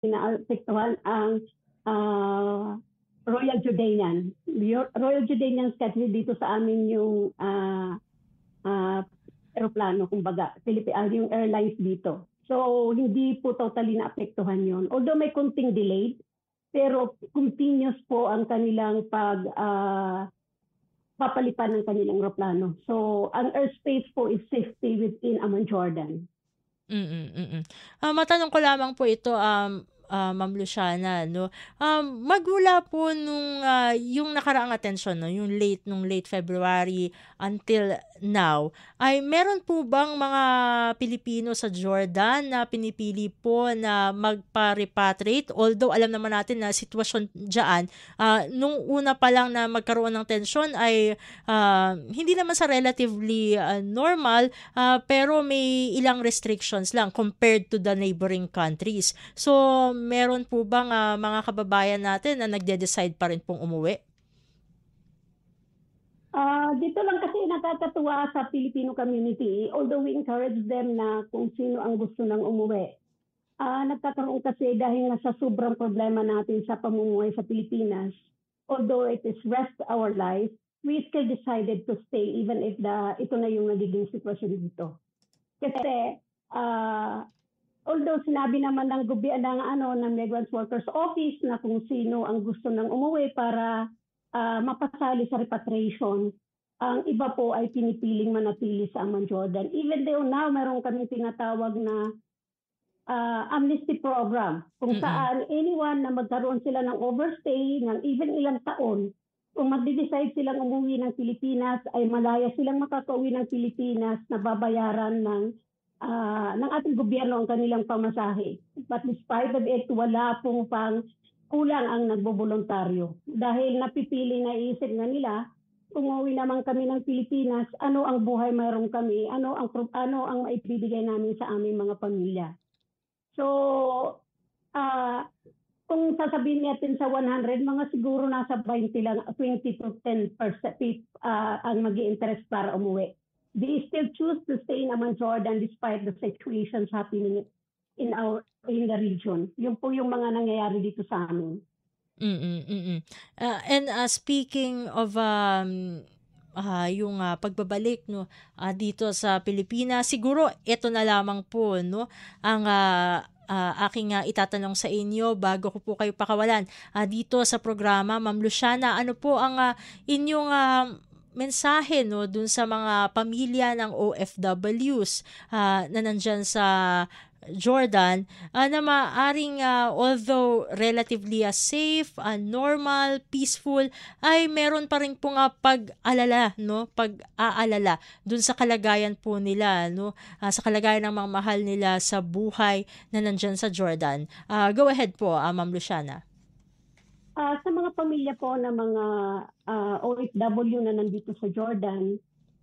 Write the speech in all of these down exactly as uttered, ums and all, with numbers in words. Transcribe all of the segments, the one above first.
naapektuhan ang ah, Royal Jordanian. Royal Jordanian kasi dito sa amin yung ah, ah, eroplano, kumbaga, Philippine, ah, yung airlines dito. So, hindi po totally naapektuhan yun. Although may kunting delay, pero continuous po ang kanilang pag ah, papalipan ng kanilang eroplano. So, ang airspace po is safety within Amman, Jordan. Mm, mm. Ah, matanong ko lamang po ito, um, ah, Ma'am Luciana 'no, um, magmula po nung, ah, yung nakaraang atensyon 'no, yung late nung late February until now, ay meron po bang mga Pilipino sa Jordan na pinipili po na magpa-repatriate? Although alam naman natin na sitwasyon diyaan, ah, nung una pa lang na magkaroon ng tensyon ay, ah, hindi naman sa relatively, ah, normal, ah, pero may ilang restrictions lang compared to the neighboring countries. So, meron po bang ah, mga kababayan natin na nagde-decide pa rin pong umuwi? Ah, dito lang kasi nakakatuwa sa Filipino community, although we encourage them na kung sino ang gusto ng umuwi. Ah, nagkakaroon kasi dahil nga sa sobrang problema natin sa pamumuhay sa Pilipinas, although it is rest our life, we still decided to stay even if the ito na yung nagiging sitwasyon dito. Kasi ah, although sinabi naman ng gobyerno ng ano ng Migrant Workers Office na kung sino ang gusto ng umuwi para ah, mapasali sa repatriation, ang iba po ay pinipiling manatili sa Amman, Jordan. Even though now meron kaming tinatawag na ah, amnesty program kung Mm. saan anyone na magkaroon sila ng overstay ng even ilang taon, kung magde-decide silang umuwi ng Pilipinas ay malaya silang makakauwi ng Pilipinas na babayaran ng ah, ng ating gobyerno ang kanilang pamasahe. But despite of it, wala pong pang kulang ang nagbobolontaryo. Dahil napipili na isip nga nila, kung umuwi naman kami ng Pilipinas, ano ang buhay mayroon kami, ano ang pro- ano ang maibibigay namin sa aming mga pamilya. So, ah, kung sasabihin natin sa one hundred, mga siguro nasa twenty lang, twenty to ten percent ah, ang mag interest para umuwi. They still choose to stay in Amman, Jordan despite the situations happening in our in the region. Yun po yung mga nangyayari dito sa amin. Mm, mm. Ah, and, ah, speaking of, um, ah, yung, ah, pagbabalik 'no, ah, dito sa Pilipinas, siguro eto na lamang po 'no, ang, ah, ah, aking, ah, itatanong sa inyo bago ko po kayo pakawalan. Ah, dito sa programa, Ma'am Luciana, ano po ang, ah, inyong, ah, mensahe 'no, dun sa mga pamilya ng O F Ws, ah, na nandiyan sa Jordan, ah, na maaaring, ah, although relatively, ah, safe, ah, normal, peaceful, ay meron pa rin pong, ah, pag-alala 'no, pag-aalala dun sa kalagayan po nila 'no, ah, sa kalagayan ng mga mahal nila sa buhay na nandiyan sa Jordan. Ah, go ahead po, ah, Ma'am Luciana. Ah, sa mga pamilya po ng mga ah, O F W na nandito sa Jordan,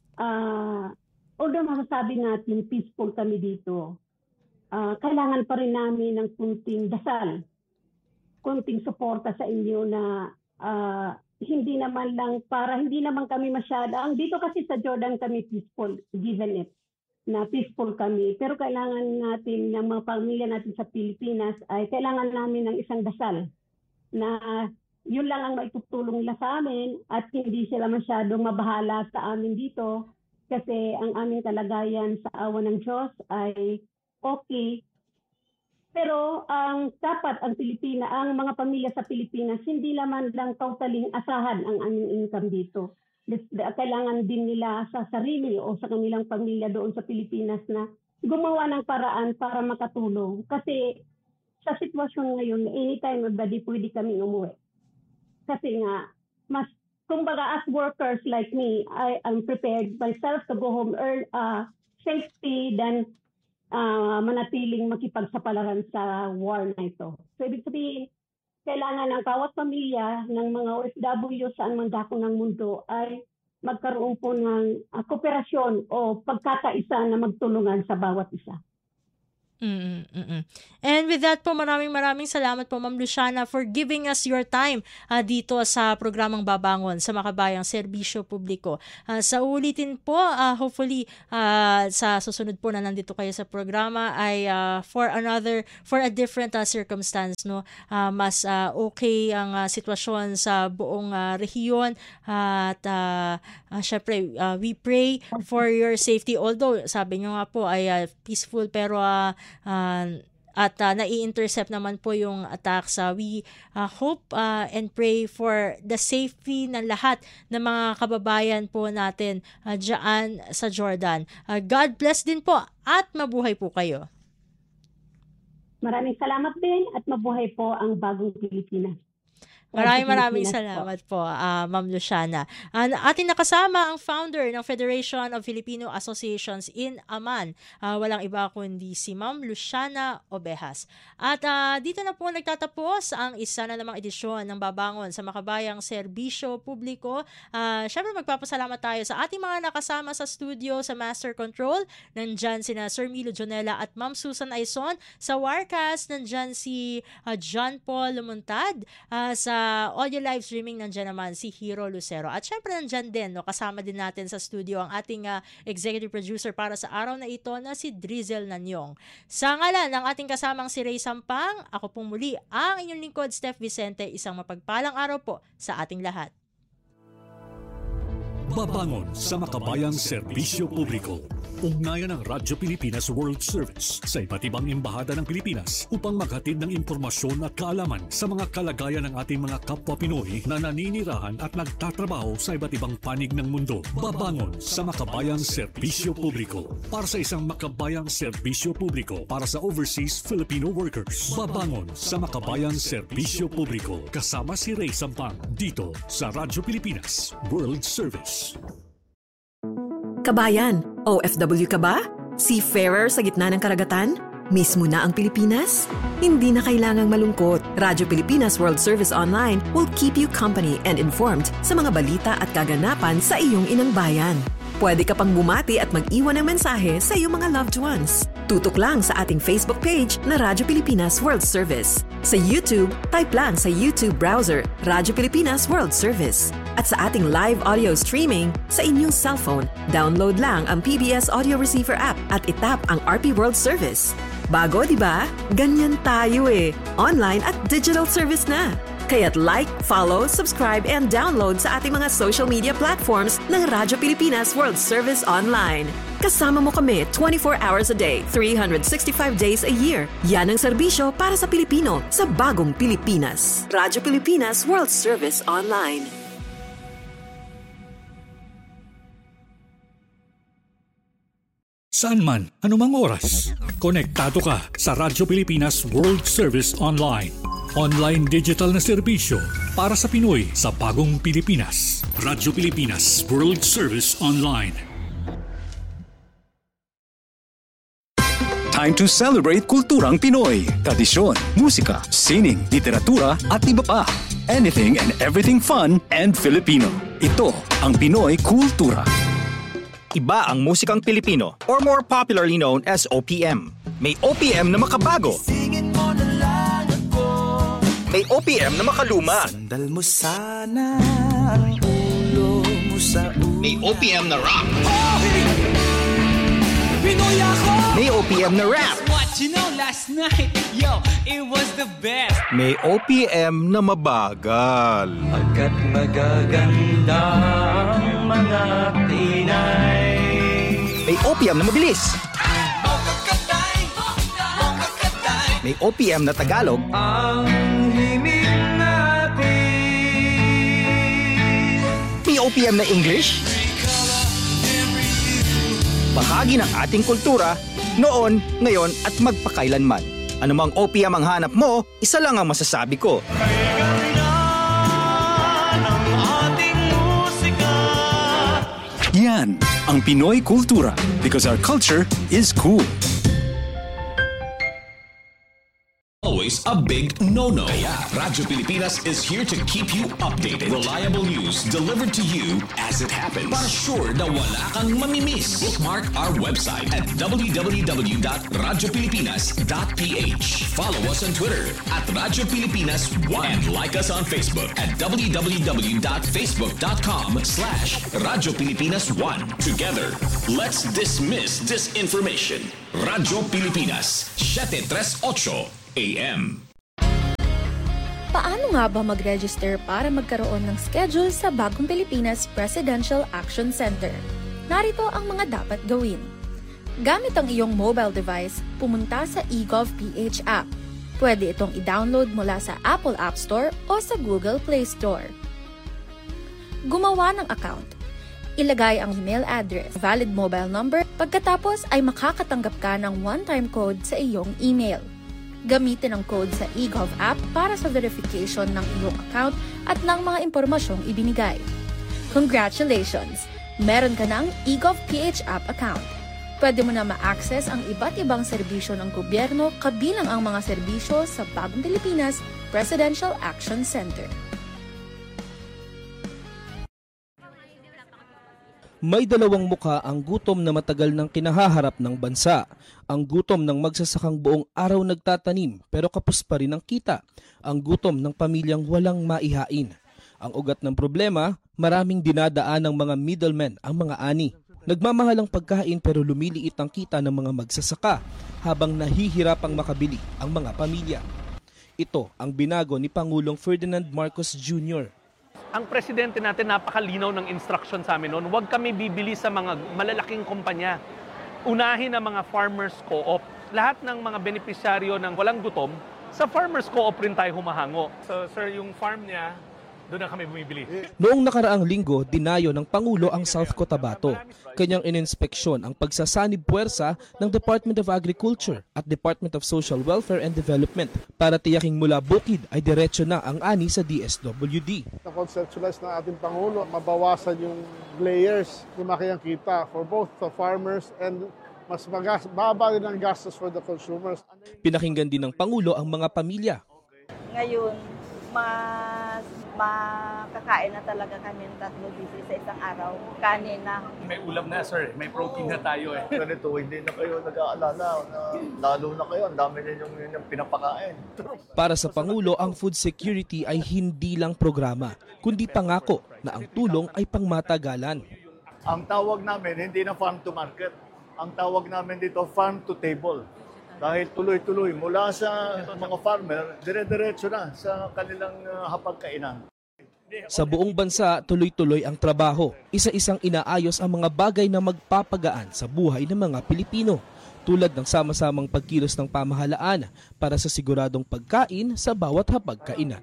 ah, although masasabi natin peaceful kami dito, ah, kailangan pa rin namin ng kunting dasal, kunting suporta sa inyo na ah, hindi naman lang para hindi naman kami masyado. Ang dito kasi sa Jordan kami peaceful, given it na peaceful kami. Pero kailangan natin ng mga pamilya natin sa Pilipinas ay kailangan namin ng isang dasal na yun lang ang maitutulong nila sa amin at hindi sila masyadong mabahala sa amin dito kasi ang aming kalagayan sa awa ng Diyos ay okay. Pero ang dapat ang Pilipina, ang mga pamilya sa Pilipinas, hindi naman lang totally asahan ang aming income dito. Kailangan din nila sa sarili o sa kanilang pamilya doon sa Pilipinas na gumawa ng paraan para makatulong. Kasi sa sitwasyon ngayon, anytime of the day, pwede kami umuwi. Kasi nga, mas, kumbaga as workers like me, I am prepared myself to go home early, uh, safety than uh, manatiling makipagsapalaran sa war na ito. So, ibig sabihin, kailangan ng bawat pamilya ng mga O F W saan man dako ng mundo ay magkaroon po ng uh, kooperasyon o pagkakaisa na magtulungan sa bawat isa. Mm, mm. And with that po, maraming maraming salamat po Ma'am Luciana for giving us your time ah, dito sa programang Babangon sa Makabayang Serbisyo Publiko. Ah, sa ulitin po, ah, hopefully ah, sa susunod po na nandito kayo sa programa ay ah, for another, for a different ah, circumstance, no? Ah, mas ah, okay ang ah, sitwasyon sa buong ah, rehiyon at ah, ah, syempre ah, we pray for your safety, although sabi nyo nga po ay ah, peaceful pero ah, Uh, at uh, nai-intercept naman po yung attacks. Uh, we uh, hope uh, and pray for the safety ng lahat ng mga kababayan po natin uh, dyan sa Jordan. Uh, God bless din po at mabuhay po kayo. Maraming salamat din at mabuhay po ang bagong Pilipinas. Maraming maraming salamat po, uh, Ma'am Luciana. Uh, ating nakasama ang founder ng Federation of Filipino Associations in Amman. Uh, walang iba kundi si Ma'am Luciana Ovejas. At uh, dito na po nagtatapos ang isa na namang edisyon ng Babangon sa Makabayang Serbisyo Publiko. Uh, Siyempre magpapasalamat tayo sa ating mga nakasama sa studio sa Master Control. Nandyan sina Sir Milo Jonella at Ma'am Susan Aison. Sa Warcast, nandyan si uh, John Paul Lumuntad. Uh, sa audio live streaming, nandyan naman si Hero Lucero. At syempre nandyan din, no, kasama din natin sa studio ang ating uh, executive producer para sa araw na ito na si Drizel Nanyong. Sa ngalan ng ating kasamang si Ray Sampang, ako pong muli ang inyong lingkod, Steph Vicente. Isang mapagpalang araw po sa ating lahat. Babangon sa Makabayang Serbisyo Publiko. Ugnayan ng Radyo Pilipinas World Service sa iba't ibang embahada ng Pilipinas upang maghatid ng impormasyon at kaalaman sa mga kalagayan ng ating mga kapwa Pinoy na naninirahan at nagtatrabaho sa iba't ibang panig ng mundo. Babangon sa Makabayang Serbisyo Publiko para sa isang Makabayang Serbisyo Publiko para sa overseas Filipino workers. Babangon sa Makabayang Serbisyo Publiko kasama si Ray Sampang dito sa Radyo Pilipinas World Service. Kabayan, O F W ka ba? Seafarer sa gitna ng karagatan? Mismo na ang Pilipinas? Hindi na kailangang malungkot. Radyo Pilipinas World Service Online will keep you company and informed sa mga balita at kaganapan sa iyong inang bayan. Pwede ka pang bumati at mag-iwan ng mensahe sa iyong mga loved ones. Tutok lang sa ating Facebook page na Radyo Pilipinas World Service. Sa YouTube, type lang sa YouTube browser Radyo Pilipinas World Service. At sa ating live audio streaming sa inyong cellphone, download lang ang P B S Audio Receiver app at itap ang R P World Service. Bago, di ba? Ganyan tayo eh. Online at digital service na. Kaya't like, follow, subscribe, and download sa ating mga social media platforms ng Radyo Pilipinas World Service Online. Kasama mo kami twenty-four hours a day, three hundred sixty-five days a year. Yan ang serbisyo para sa Pilipino sa bagong Pilipinas. Radyo Pilipinas World Service Online. Saan man, anumang oras, konektado ka sa Radyo Pilipinas World Service Online. Online digital na serbisyo para sa Pinoy sa bagong Pilipinas. Radyo Pilipinas World Service Online. Time to celebrate kulturang Pinoy. Tradisyon, musika, sining, literatura at iba pa. Anything and everything fun and Filipino. Ito ang Pinoy Kultura. Iba ang musikang Pilipino or more popularly known as O P M. May O P M na makabago. May O P M na makaluma. Sandal mo sana ang ulo mo sa ulo. May O P M na rock. Pinoy ako! May O P M na rap. What you know last night, yo, it was the best. May O P M na mabagal. Pagkat magaganda ang mga Pinay. May O P M na mabilis. May O P M na Tagalog. Ang himig natin. May O P M na English. Bahagi ng ating kultura, noon, ngayon at magpakailanman. Anumang O P M ang hanap mo, isa lang ang masasabi ko. Yan ang Pinoy Kultura because our culture is cool. Always is a big no-no. Kaya Radyo Pilipinas is here to keep you updated. Reliable news delivered to you as it happens. Para sure na wala kang mamimiss. Bookmark our website at w w w dot radyo pilipinas dot p h. Follow us on Twitter at Radyo Pilipinas one and like us on Facebook at w w w dot facebook dot com slash Radyo Pilipinas one. Together, let's dismiss disinformation. Radyo Pilipinas, seven thirty-eight A M. Paano nga ba mag-register para magkaroon ng schedule sa Bagong Pilipinas Presidential Action Center? Narito ang mga dapat gawin. Gamit ang iyong mobile device, pumunta sa eGovPH app. Pwede itong i-download mula sa Apple App Store o sa Google Play Store. Gumawa ng account. Ilagay ang email address, valid mobile number, pagkatapos ay makakatanggap ka ng one-time code sa iyong email. Gamitin ang code sa eGov app para sa verification ng iyong account at ng mga impormasyong ibinigay. Congratulations! Meron ka ng eGovPH app account. Pwede mo na ma-access ang iba't ibang serbisyo ng gobyerno kabilang ang mga serbisyo sa Bagong Pilipinas Presidential Action Center. May dalawang muka ang gutom na matagal nang kinahaharap ng bansa. Ang gutom ng magsasakang buong araw nagtatanim pero kapos pa rin ang kita. Ang gutom ng pamilyang walang maihain. Ang ugat ng problema, maraming dinadaan ng mga middlemen ang mga ani. Nagmamahal ang pagkain pero lumiliit ang kita ng mga magsasaka habang nahihirapang makabili ang mga pamilya. Ito ang binago ni Pangulong Ferdinand Marcos Junior Ang presidente natin napakalinaw ng instruction sa amin noon, huwag kami bibili sa mga malalaking kumpanya. Unahin ang mga farmers co-op. Lahat ng mga benepisyaryo ng walang gutom, sa farmers co-op rin tayo humahango. So sir, yung farm niya, doon na kami bumibili. Noong nakaraang linggo, dinayo ng Pangulo ang South Cotabato. Kanyang ininspeksyon ang pagsasanib puwersa ng Department of Agriculture at Department of Social Welfare and Development para tiyaking mula bukid ay diretso na ang ani sa D S W D. Na-conceptualize ng ating Pangulo, mabawasan yung layers, lumaki ang kita for both the farmers and mas magas, baba din ang gastos for the consumers. Pinakinggan din ng Pangulo ang mga pamilya. Ngayon, mas makakain na talaga kami ng tatlo busy sa isang araw. Kanin na. May ulam na sir, may protein na tayo eh. Ganito, hindi na kayo nag-aalala na lalo na kayo, ang dami na yung, yung pinapakain. Para sa Pangulo, ang food security ay hindi lang programa, kundi pangako na ang tulong ay pangmatagalan. Ang tawag namin, hindi na farm to market. Ang tawag namin dito, farm to table. Dahil tuloy-tuloy mula sa mga farmer, dire-diretso na sa kanilang uh, hapagkainan. Sa buong bansa, tuloy-tuloy ang trabaho. Isa-isang inaayos ang mga bagay na magpapagaan sa buhay ng mga Pilipino, tulad ng sama-samang pagkilos ng pamahalaan para sa siguradong pagkain sa bawat hapagkainan.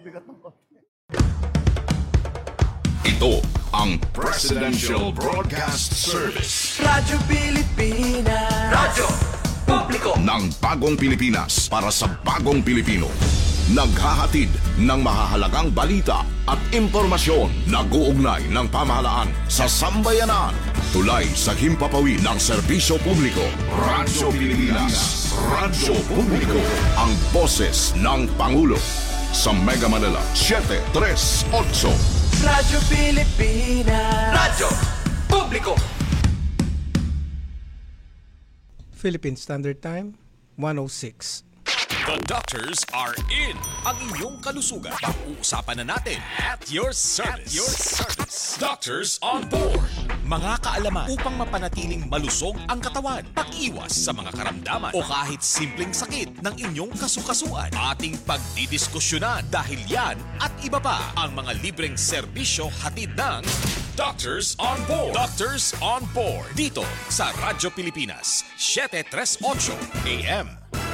Ito ang Presidential Broadcast Service. Radyo Pilipinas. Radyo Publiko ng Bagong Pilipinas para sa Bagong Pilipino. Naghahatid ng mahahalagang balita at impormasyon nag-uugnay ng pamahalaan sa sambayanan. Tulay sa himpapawid ng serbisyo publiko. Radyo Pilipinas. Radyo Publiko. Ang boses ng Pangulo. Sa Mega Manila, seven thirty-eight. Radyo Pilipinas. Radyo Publiko. Philippine Standard Time, one oh six. The doctors are in. Ang inyong kalusugan. Pag-uusapan na natin at your service. At your service. Doctors on board. Mga kaalaman upang mapanatiling malusog ang katawan. Pag-iwas sa mga karamdaman o kahit simpleng sakit ng inyong kasukasuan. Ating pagdidiskusyonan dahil yan at iba pa ang mga libreng serbisyo hatid ng Doctors on Board. Doctors on Board. Dito sa Radyo Pilipinas, seven thirty-eight A M.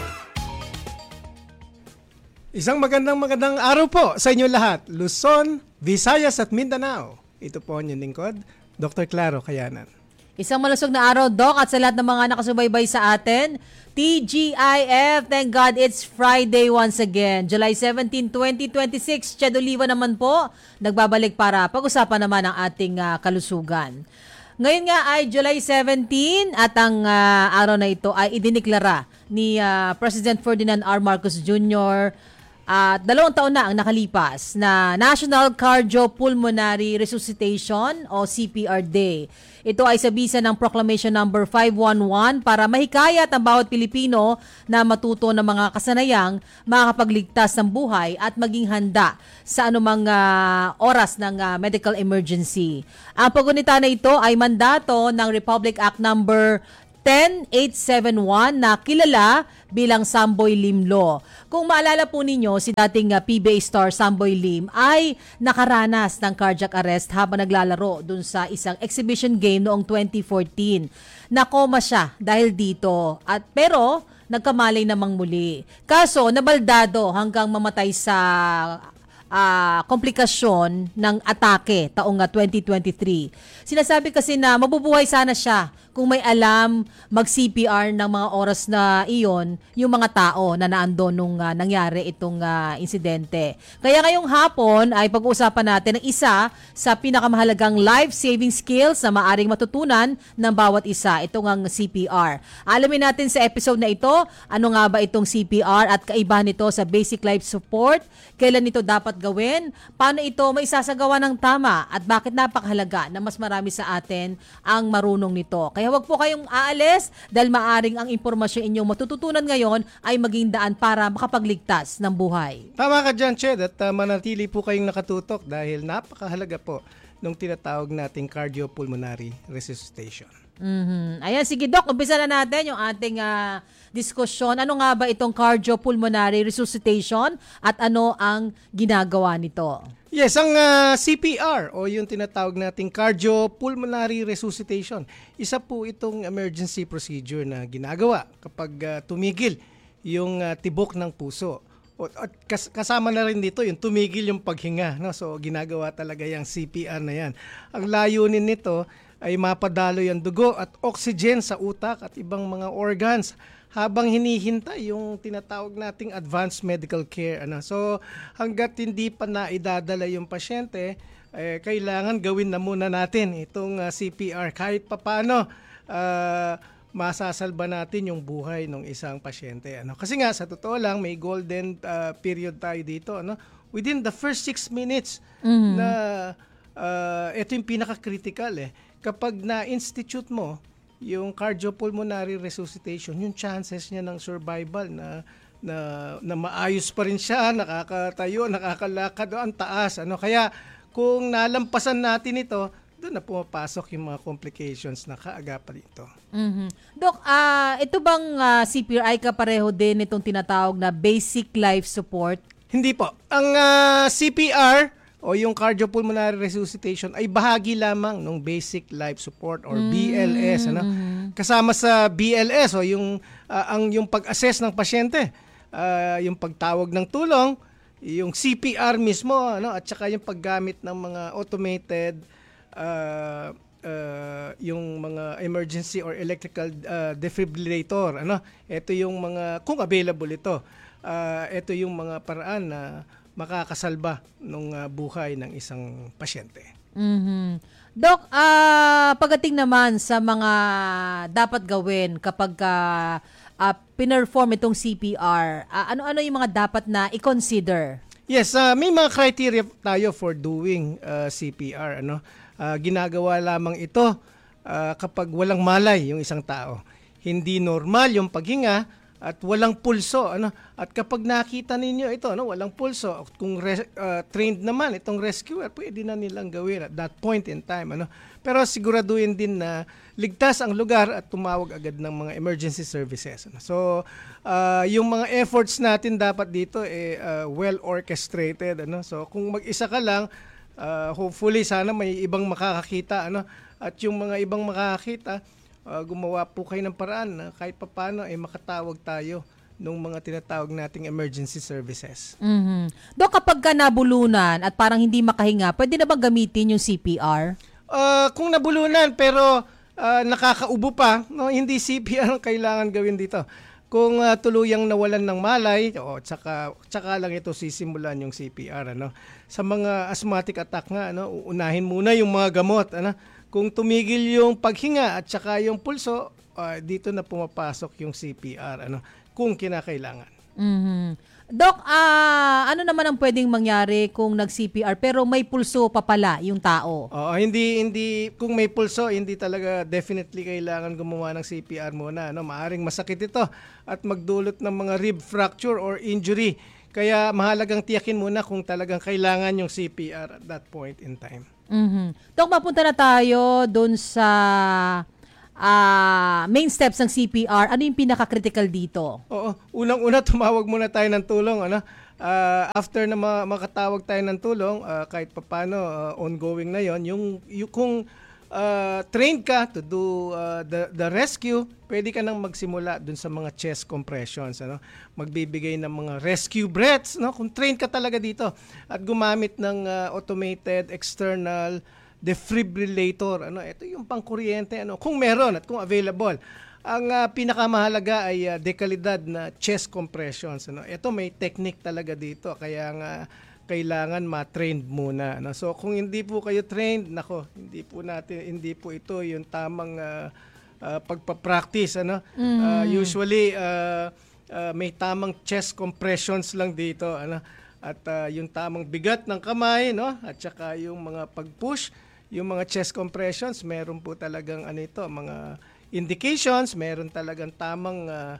Isang magandang magandang araw po sa inyo lahat. Luzon, Visayas at Mindanao. Ito po ang inyong lingkod, Doctor Claro Kayanan. Isang malusog na araw, Doc, at sa lahat ng mga nakasubaybay sa atin. T G I F, thank God it's Friday once again. July seventeenth, twenty twenty-six, Chad Oliva naman po, nagbabalik para pag-usapan naman ang ating uh, kalusugan. Ngayon nga ay July seventeenth at ang uh, araw na ito ay idiniklara ni uh, President Ferdinand R. Marcos Junior at uh, dalawang taon na ang nakalipas na National Cardiopulmonary Resuscitation o C P R Day. Ito ay sa bisa ng Proclamation number five one one para mahikayat ang bawat Pilipino na matuto ng mga kasanayang makakapagligtas ng buhay at maging handa sa anumang uh, oras ng uh, medical emergency. Ang pagunita na ito ay mandato ng Republic Act number ten eight seven one na kilala bilang Samboy Lim Law. Kung maalala po ninyo, si dating uh, P B A star Samboy Lim ay nakaranas ng cardiac arrest habang naglalaro dun sa isang exhibition game noong twenty fourteen. Nakoma siya dahil dito at pero nagkamalay namang muli. Kaso nabaldado hanggang mamatay sa Uh, komplikasyon ng atake taong uh, twenty twenty-three. Sinasabi kasi na mabubuhay sana siya kung may alam mag-C P R ng mga oras na iyon yung mga tao na naandun nung uh, nangyari itong uh, insidente. Kaya ngayong hapon ay pag-uusapan natin ang isa sa pinakamahalagang life-saving skills na maaring matutunan ng bawat isa, itong ang C P R. Alamin natin sa episode na ito, ano nga ba itong C P R at kaibahan nito sa basic life support, kailan ito dapat gawin, paano ito maisasagawa ng tama at bakit napakahalaga na mas marami sa atin ang marunong nito. Kaya wag po kayong aalis dahil maaring ang impormasyon inyong matututunan ngayon ay maging daan para makapagligtas ng buhay. Tama ka dyan, Ched, at uh, manatili po kayong nakatutok dahil napakahalaga po nung tinatawag nating cardiopulmonary resuscitation. Mm-hmm. Ayan, sige Doc, umpisa na natin yung ating uh, diskusyon. Ano nga ba itong cardiopulmonary resuscitation at ano ang ginagawa nito? Yes, ang uh, C P R o yung tinatawag nating cardiopulmonary resuscitation, isa po itong emergency procedure na ginagawa kapag uh, tumigil yung uh, tibok ng puso. At kasama na rin dito yung tumigil yung paghinga, no? So ginagawa talaga yung C P R na yan. Ang layunin nito ay mapadalo yung dugo at oxygen sa utak at ibang mga organs habang hinihintay yung tinatawag nating advanced medical care. Ano? So hanggat hindi pa naidadala yung pasyente, eh, kailangan gawin na muna natin itong uh, C P R kahit papano uh, masasalba natin yung buhay ng isang pasyente. Ano? Kasi nga sa totoo lang may golden uh, period tayo dito. Ano? Within the first six minutes mm-hmm. na uh, ito yung pinaka-critical eh. Kapag na-institute mo yung cardiopulmonary resuscitation, yung chances niya ng survival na na, na maayos pa rin siya, nakakatayo, nakakalakad, ang taas. Ano? Kaya kung nalampasan natin ito, doon na pumapasok yung mga complications na kaagapan dito. Mm-hmm. Dok, uh, ito bang uh, C P R ay kapareho din itong tinatawag na basic life support? Hindi po. Ang uh, C P R o yung cardiopulmonary resuscitation ay bahagi lamang ng basic life support or mm-hmm. B L S, ano? Kasama sa B L S o yung uh, ang yung pag-assess ng pasyente, uh, yung pagtawag ng tulong, yung C P R mismo, ano, at saka yung paggamit ng mga automated uh, uh, yung mga emergency or electrical uh, defibrillator, ano? Ito yung mga kung available ito. Uh, ito yung mga paraan na makakasalba ng uh, buhay ng isang pasyente. Mm-hmm. Doc, uh, pagdating naman sa mga dapat gawin kapag uh, uh, pinerform itong C P R, uh, ano-ano yung mga dapat na i-consider? Yes, uh, may mga criteria tayo for doing uh, C P R. Ano? Uh, ginagawa lamang ito uh, kapag walang malay yung isang tao. Hindi normal yung paghinga at walang pulso, ano? At kapag nakita ninyo ito, ano, walang pulso, kung res, uh, trained naman itong rescuer, pwede na nilang gawin at that point in time, ano? Pero siguraduhin din na ligtas ang lugar at tumawag agad ng mga emergency services. Ano? So, uh, yung mga efforts natin dapat dito eh uh, well orchestrated, ano? So, kung mag-isa ka lang, uh, hopefully sana may ibang makakakita, ano? At yung mga ibang makakakita, Uh, gumawa po kayo ng paraan na kahit papano ay makatawag tayo ng mga tinatawag nating emergency services. Mm-hmm. Dok, kapag ka nabulunan at parang hindi makahinga, pwede na bang gamitin yung C P R? Uh, kung nabulunan pero uh, nakakaubo pa, no, hindi C P R ang kailangan gawin dito. kung uh, tuluyang nawalan ng malay, o tsaka, tsaka lang ito sisimulan yung C P R. Ano? Sa mga asthmatic attack nga, ano, uunahin muna yung mga gamot. Ano? Kung tumigil yung paghinga at tsaka yung pulso, uh, dito na pumapasok yung C P R. Ano? Kung kinakailangan. Mm-hmm. Doc, uh, ano naman ang pwedeng mangyari kung nag-C P R pero may pulso pa pala yung tao? Oo, hindi hindi kung may pulso, hindi talaga definitely kailangan gumawa ng C P R muna, no? Maaring masakit ito at magdulot ng mga rib fracture or injury. Kaya mahalagang tiyakin muna kung talagang kailangan yung C P R at that point in time. Mm-hmm. Doc, mapunta na tayo doon sa Uh, main steps ng C P R. Ano yung pinaka-critical dito? Oo, unang-una tumawag muna tayo ng tulong, ano? Uh, after na ma- makatawag tayo ng tulong, uh, kahit papaano uh, ongoing na 'yon, yung, yung kung uh, trained ka to do uh, the the rescue, pwede ka nang magsimula dun sa mga chest compressions, ano? Magbibigay ng mga rescue breaths, no? Kung trained ka talaga dito at gumamit ng uh, automated external defibrillator, ano, ito yung pangkuryente, ano, kung meron at kung available. Ang uh, pinakamahalaga ay uh, dekalidad na chest compressions, ano. Ito may technique talaga dito, kaya nga kailangan ma-trained muna, ano. So kung hindi po kayo trained, nako, hindi po natin hindi po ito yung tamang uh, uh, pagpa-practice, ano. Mm. Uh, usually uh, uh, may tamang chest compressions lang dito, ano. At uh, yung tamang bigat ng kamay, no, at saka yung mga pag-push. Yung mga chest compressions, meron po talagang ano ito, mga indications, meron talagang tamang uh,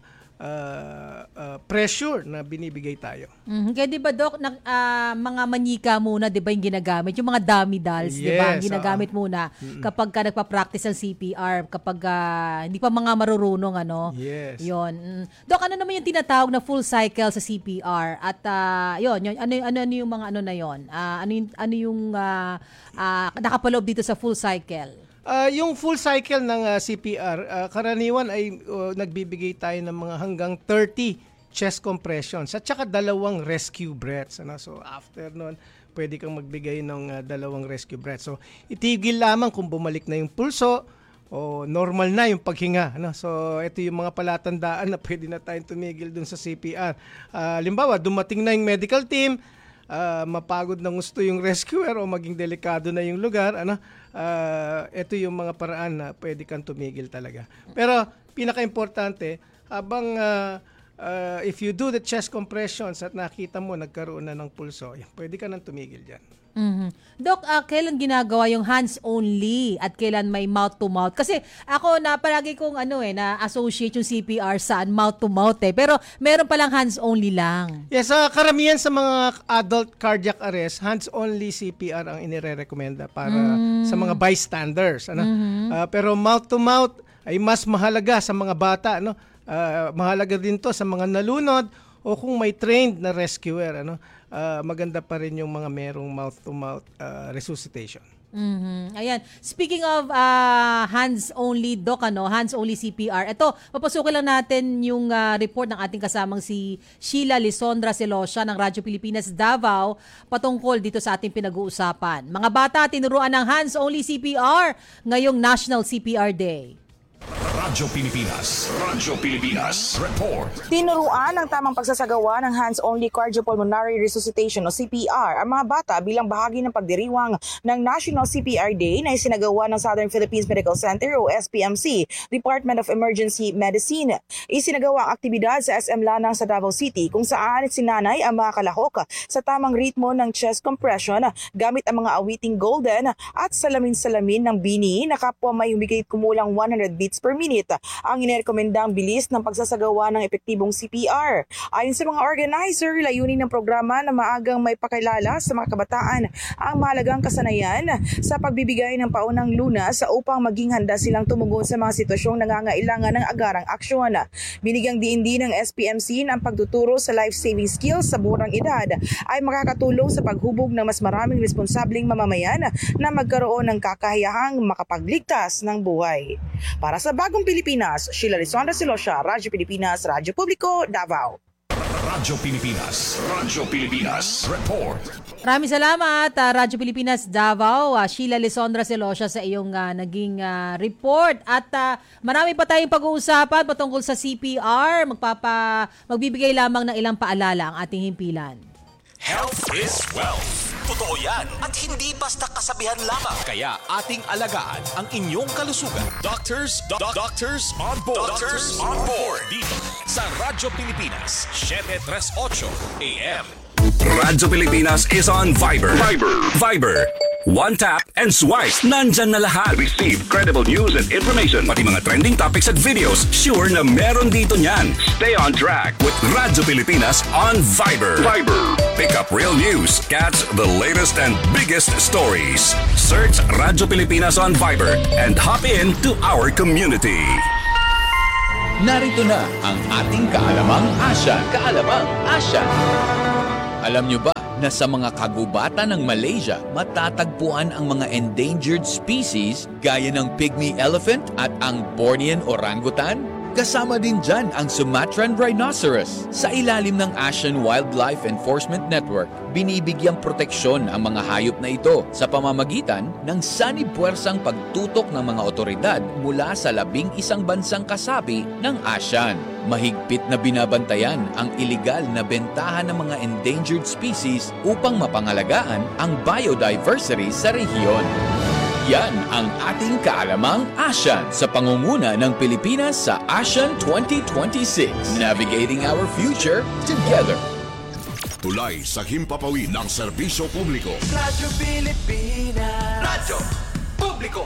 uh, uh, pressure na binibigay tayo. Mm-hmm. Kaya di ba, Doc, na, uh, mga manika muna, di ba yung ginagamit? Yung mga dummy dolls, yes, di ba? Ginagamit uh, muna mm-hmm. kapag ka nagpa-practice ng C P R, kapag uh, hindi pa mga marurunong, ano? Yes. Yun. Mm. Doc, ano naman yung tinatawag na full cycle sa C P R? At uh, yun, yun ano, ano, ano yung mga ano na yun? Uh, ano yung, ano yung uh, uh, nakapaloob dito sa full cycle? Uh, yung full cycle ng uh, C P R, uh, karaniwan ay uh, nagbibigay tayo ng mga hanggang thirty chest compressions at saka dalawang rescue breaths. Ano? So after nun, pwede kang magbigay ng uh, dalawang rescue breaths. So itigil lamang kung bumalik na yung pulso o normal na yung paghinga. Ano? So ito yung mga palatandaan na pwede na tayong tumigil dun sa C P R. Uh, limbawa, dumating na yung medical team, uh, mapagod na gusto yung rescuer o maging delikado na yung lugar, ano? Uh, ito yung mga paraan na pwede kang tumigil talaga. Pero pinaka-importante, habang uh, uh, if you do the chest compressions at nakita mo nagkaroon na ng pulso, yan, pwede ka nang tumigil dyan. Mm-hmm. Doc, uh, kailan ginagawa yung hands only at kailan may mouth to mouth? Kasi ako na palagi kong ano eh na associate yung C P R sa mouth to mouth eh, pero meron palang hands only lang. Yes, uh, karamihan sa mga adult cardiac arrest, hands only C P R ang inirerekomenda para mm. sa mga bystanders, ano? Mm-hmm. Uh, pero mouth to mouth ay mas mahalaga sa mga bata, no? Uh, mahalaga din to sa mga nalunod o kung may trained na rescuer, ano? Uh, maganda pa rin yung mga merong mouth-to-mouth uh, resuscitation. Mm-hmm. Ayan. Speaking of uh, hands-only, Doc, ano, hands-only C P R, ito, papasukin lang natin yung uh, report ng ating kasamang si Sheila Lisondra Celossia ng Radyo Pilipinas Davao patungkol dito sa ating pinag-uusapan. Mga bata, tinuruan ng hands-only C P R ngayong National C P R Day. Radyo Pilipinas. Radyo Pilipinas. Report. Tinuruan ang tamang pagsasagawa ng hands-only cardiopulmonary resuscitation o C P R ang mga bata bilang bahagi ng pagdiriwang ng National C P R Day na isinagawa ng Southern Philippines Medical Center o S P M C, Department of Emergency Medicine. Isinagawa ang aktibidad sa S M Lanang sa Davao City kung saan sinanay ang mga kalahok sa tamang ritmo ng chest compression gamit ang mga awiting golden at salamin-salamin ng bini na kapwa may humigit kumulang one hundred beats per minute ang inirekomendang bilis ng pagsasagawa ng epektibong C P R. Ayon sa mga organizer, layunin ng programa na maagang may pakilala sa mga kabataan ang mahalagang kasanayan sa pagbibigay ng paunang lunas upang maging handa silang tumugon sa mga sitwasyong nangangailangan ng agarang aksyon. Binigyang diin din ng S P M C na ang pagtuturo sa life-saving skills sa murang edad ay makakatulong sa paghubog ng mas maraming responsableng mamamayan na magkaroon ng kakayahang makapagligtas ng buhay. Para sa Bagong Pilipinas, Sheila Lisondra Celossia, Radyo Pilipinas, Radyo Publiko, Davao. Radyo Pilipinas. Radyo Pilipinas. Report. Maraming salamat, uh, Radyo Pilipinas Davao, uh, Sheila Lisondra Celosio sa iyong uh, naging uh, report. At uh, marami pa tayong pag-uusapan patungkol sa C P R. Magpapa, magbibigay lamang ng ilang paalala ang ating himpilan. Health is wealth. Totoo yan at hindi basta kasabihan lamang. Kaya ating alagaan ang inyong kalusugan. Doctors, do- doctors on board. Doctors on board. Dito sa Radyo Pilipinas, seven thirty-eight A M. Radyo Pilipinas is on Viber. Viber. Viber. One tap and swipe. Nandyan na lahat. Receive credible news and information. Pati mga trending topics at videos. Sure na meron dito niyan. Stay on track with Radyo Pilipinas on Viber. Viber. Pick up real news. Catch the latest and biggest stories. Search Radyo Pilipinas on Viber and hop in to our community. Narito na ang ating kaalamang Asya. Kaalamang Asya. Alam nyo ba na sa mga kagubatan ng Malaysia, matatagpuan ang mga endangered species gaya ng pygmy elephant at ang Bornean orangutan? Kasama din dyan ang Sumatran rhinoceros. Sa ilalim ng Asian Wildlife Enforcement Network, binibigyang proteksyon ang mga hayop na ito sa pamamagitan ng sanib-puwersang pagtutok ng mga otoridad mula sa labing isang bansang kasapi ng ASEAN. Mahigpit na binabantayan ang iligal na bentahan ng mga endangered species upang mapangalagaan ang biodiversity sa rehiyon. Yan ang ating kaalamang ASEAN sa pangunguna ng Pilipinas sa ASEAN twenty twenty-six. Navigating our future together. Tulay sa himpapawid ng serbisyo publiko. Radyo Pilipinas. Radyo Publiko.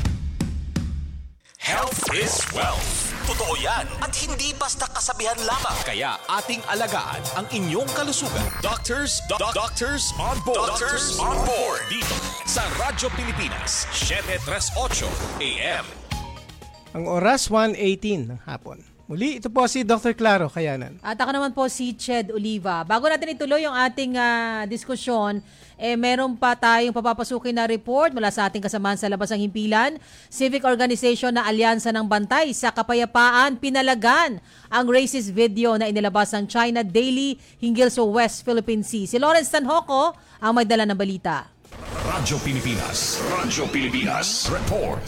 Health is wealth. Totoo yan at hindi basta kasabihan lamang. Kaya ating alagaan ang inyong kalusugan. Doctors, do- doctors on board. Doctors on board. Dito sa Radyo Pilipinas, seven thirty-eight A M. Ang oras, one eighteen ng hapon. Muli, ito po si Doctor Claro Kayanan. At ako naman po si Ched Oliva. Bago natin ituloy yung ating uh, diskusyon, eh meron pa tayong papapasukin na report mula sa ating kasamahan sa labas ng himpilan. Civic organization na Alyansa ng Bantay sa Kapayapaan pinalagan ang racist video na inilabas ng China Daily hinggil sa West Philippine Sea. Si Lawrence Tanhoco ang may dala ng balita. Radyo Pilipinas. Radyo Pilipinas. Report.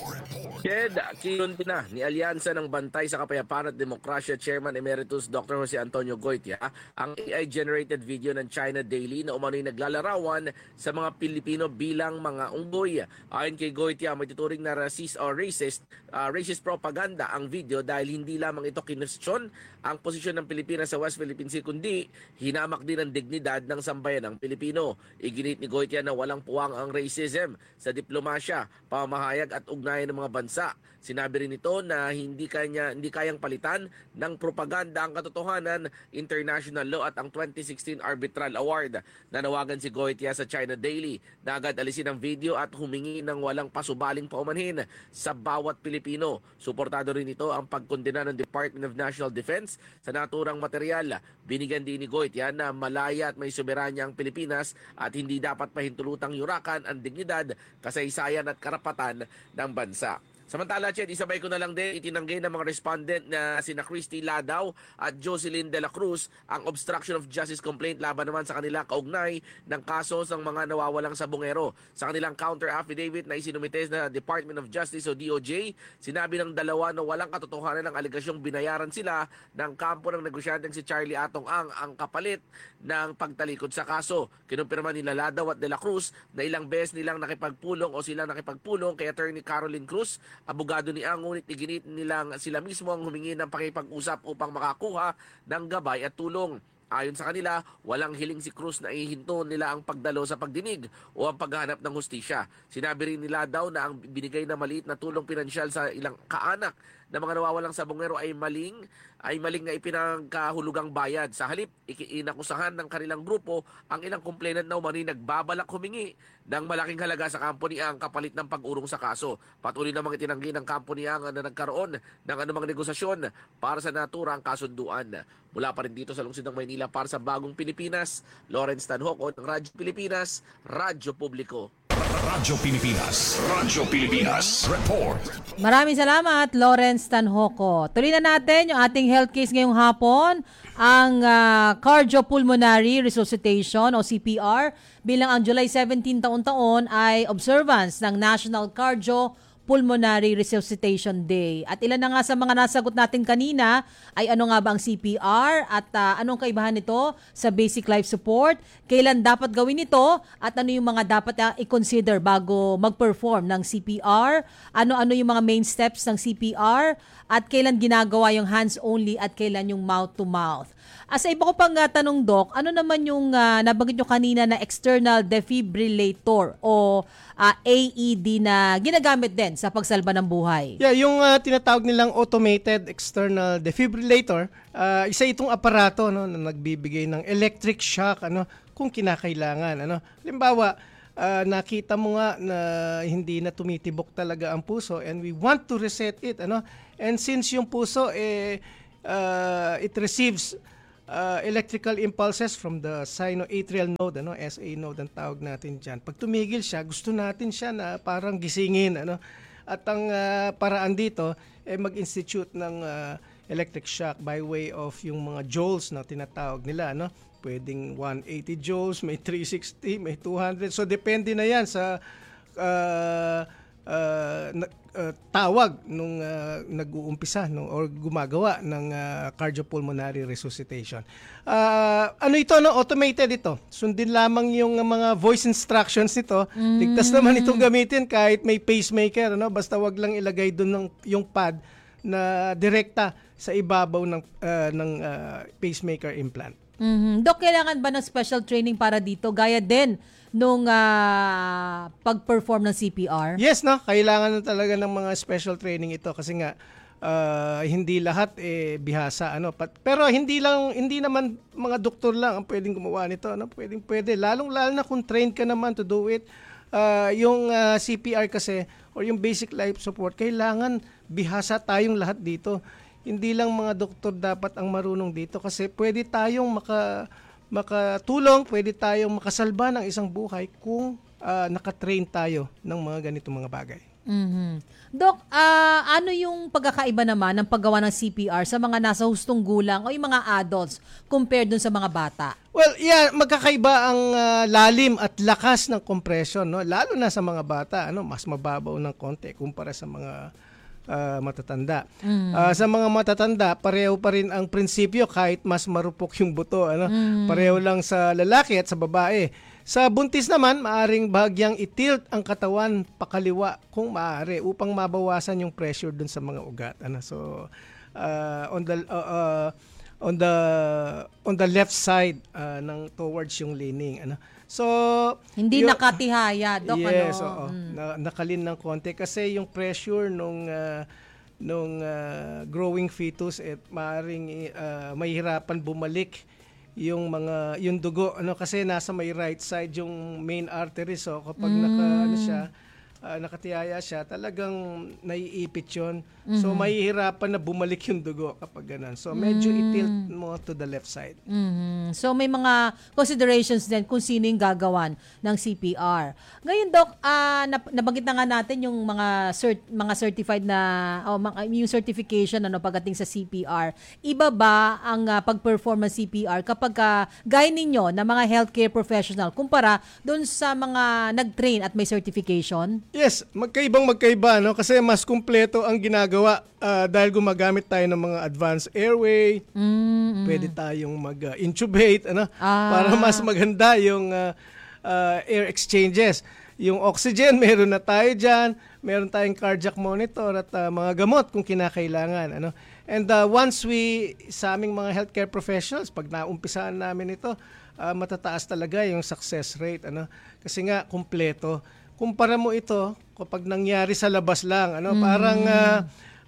Ched, kinunti na ni Alyansa ng Bantay sa Kapayapaan at Demokrasya Chairman Emeritus Doctor Jose Antonio Goitia ang A I-generated video ng China Daily na umano'y naglalarawan sa mga Pilipino bilang mga unggoy. Ayon kay Goitia, may tuturing na racist or racist, uh, racist propaganda ang video dahil hindi lamang ito kinwestiyon ang posisyon ng Pilipinas sa West Philippine Sea kundi hinamak din ang dignidad ng sambayan ng Pilipino. Iginit ni Goitia na walang puwang ang racism sa diplomasya, pamahayag at ugnayan ng mga bansa. Sinabi rin ito na hindi kanya hindi kayang palitan ng propaganda ang katotohanan, international law at ang twenty sixteen Arbitral Award. Nanawagan si Goitia sa China Daily na agad alisin ang video at humingi ng walang pasubaling paumanhin sa bawat Pilipino. Suportado rin ito ang pagkondena ng Department of National Defense sa naturang material. Binigyan din ni Goitia na malaya at may soberanya ang Pilipinas at hindi dapat pahintulutang yurakan ang dignidad, kasaysayan at karapatan ng bansa. Samantala, Ched, isabay ko na lang din itinanggay ng mga respondent na sina Christy Ladaw at Jocelyn De La Cruz ang obstruction of justice complaint laban naman sa kanila kaugnay ng kaso ng mga nawawalang sabongero. Sa kanilang counter affidavit na isinumites na Department of Justice o D O J, sinabi ng dalawa na walang katotohanan ng aligasyong binayaran sila ng kampo ng negosyanteng si Charlie Atong Ang ang kapalit ng pagtalikod sa kaso. Kinumpirma nila Ladaw at De La Cruz na ilang beses nilang nakipagpulong o silang nakipagpulong kay Attorney Caroline Cruz, abogado ni Ang, ngunit iginit nilang sila mismo ang humingi ng pakipag-usap upang makakuha ng gabay at tulong. Ayon sa kanila, walang hiling si Cruz na ihinto nila ang pagdalo sa pagdinig o ang paghahanap ng hustisya. Sinabi rin nila daw na ang binigay na maliit na tulong pinansyal sa ilang kaanak na mga nawawalang sabongero ay maling ay maling na ipinangkahulugang bayad. Sa halip, inakusahan ng kanilang grupo ang ilang complainant na umano'y nagbabalak humingi ng malaking halaga sa kampo ni Ang kapalit ng pag-urong sa kaso. Patuloy namang itinanggi ng kampo ni Ang na nagkaroon ng anumang negosasyon para sa naturang kasunduan. Mula pa rin dito sa lungsod ng Maynila para sa Bagong Pilipinas, Lawrence Tanhoco ng Radyo Pilipinas, Radyo Publiko. Radyo Pilipinas. Radyo Pilipinas. Report. Maraming salamat, Lawrence Tanhoco. Tuloy na natin yung ating health case ngayong hapon, ang uh, cardiopulmonary resuscitation o C P R, bilang ang July seventeenth taon-taon ay observance ng National Cardiopulmonary Resuscitation Day. At ilan na nga sa mga nasagot natin kanina ay ano nga ba ang C P R at uh, anong kaibahan nito sa basic life support, kailan dapat gawin ito at ano yung mga dapat uh, i-consider bago mag-perform ng C P R, ano-ano yung mga main steps ng C P R, at kailan ginagawa yung hands-only at kailan yung mouth-to-mouth. As iba ko pang uh, tanong, Doc, ano naman yung uh, nabanggit nyo kanina na external defibrillator o uh, A E D na ginagamit din sa pagsalba ng buhay? Yeah, yung uh, tinatawag nilang automated external defibrillator, uh, isa itong aparato no, na nagbibigay ng electric shock ano, kung kinakailangan. Ano. Halimbawa, uh, nakita mo nga na hindi na tumitibok talaga ang puso and we want to reset it. Ano. And since yung puso, eh, uh, it receives uh, electrical impulses from the sinoatrial node, ano, S A node ang tawag natin dyan. Pag tumigil siya, gusto natin siya na parang gisingin. Ano. At ang uh, paraan dito, eh, mag-institute ng uh, electric shock by way of yung mga joules na tinatawag nila. Ano. Pwedeng one hundred eighty joules, may three sixty, may two hundred. So, depende na yan sa uh, uh, uh, tawag nung uh, nag-uumpisa no, or gumagawa ng uh, cardiopulmonary resuscitation. Uh, ano ito? No? Automated ito. Sundin lamang yung uh, mga voice instructions nito. Mm. Ligtas naman itong gamitin kahit may pacemaker. Ano? Basta wag lang ilagay doon yung pad na direkta sa ibabaw ng, uh, ng uh, pacemaker implant. Mm-hmm. Dok, kailangan ba ng special training para dito? Gaya din nung uh, pag-perform ng C P R? Yes, no? Kailangan na talaga ng mga special training ito kasi nga uh, hindi lahat eh bihasa ano. Pero hindi lang hindi naman mga doktor lang ang pwedeng gumawa nito, ano? Pwedeng pwede lalong-lalo na kung trained ka naman to do it. Uh, yung uh, C P R kasi or yung basic life support, kailangan bihasa tayong lahat dito. Hindi lang mga doktor dapat ang marunong dito kasi pwede tayong maka, makatulong, pwede tayong makasalba ng isang buhay kung uh, nakatrain tayo ng mga ganitong mga bagay. Mm-hmm. Dok, uh, ano yung pagkakaiba naman ng paggawa ng C P R sa mga nasa hustong gulang o yung mga adults compared dun sa mga bata? Well, yeah, magkakaiba ang uh, lalim at lakas ng compression, no? Lalo na sa mga bata, ano, mas mababaw ng konti kumpara sa mga Uh, matatanda. Mm. Uh, sa mga matatanda, pareho pa rin ang prinsipyo kahit mas marupok yung buto. Ano? Mm. Pareho lang sa lalaki at sa babae. Sa buntis naman, maaring bahagyang itilt ang katawan pakaliwa kung maaari upang mabawasan yung pressure dun sa mga ugat. Ano? So, uh, on the uh, uh, on the on the left side uh, ng towards yung leaning. Ano? So, hindi yung, nakatihaya, Dok. Yes, ano? oo. Mm. Na, nakalin ng konti kasi yung pressure nung uh, nung uh, growing fetus at eh, maaring uh, mahihirapan bumalik yung mga yung dugo ano kasi nasa may right side yung main artery, so kapag mm. naka ano siya uh, nakatihaya siya, talagang naiipit yun. Mm-hmm. So, mahihirapan na bumalik yung dugo kapag ganun. So, medyo mm-hmm. itilt mo to the left side. Mm-hmm. So, may mga considerations din kung sino yung gagawan ng C P R. Ngayon, Doc, uh, nabanggit na nga natin yung mga cert- mga certified na, oh, yung certification ano, pagdating sa C P R. Iba ba ang uh, pag-perform ng C P R kapag uh, gaya ninyo na mga healthcare professional kumpara doon sa mga nag-train at may certification? Yes, magkaibang magkaiba, no? Kasi mas kumpleto ang ginagawa uh, dahil gumagamit tayo ng mga advanced airway. Mm-hmm. Pwede tayong mag-intubate, ano? Ah. Para mas maganda yung uh, uh, air exchanges. Yung oxygen, meron na tayo dyan. Meron tayong cardiac monitor at uh, mga gamot kung kinakailangan, ano? And uh, once we, sa aming mga healthcare professionals, pag naumpisaan namin ito, uh, matataas talaga yung success rate, ano? Kasi nga, kumpleto. Kumpara mo ito kapag nangyari sa labas lang, ano, mm. parang uh,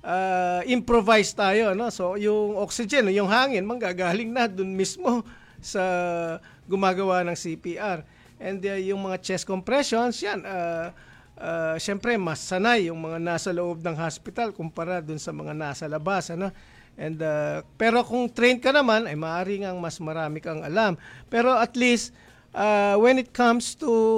uh, improvise tayo, ano. So yung oxygen, yung hangin manggagaling na dun mismo sa gumagawa ng C P R. And uh, yung mga chest compressions, yan uh, uh, syempre mas sanay yung mga nasa loob ng hospital kumpara dun sa mga nasa labas, ano. And uh, pero kung trained ka naman ay maaari ngang mas marami kang alam. Pero at least uh, when it comes to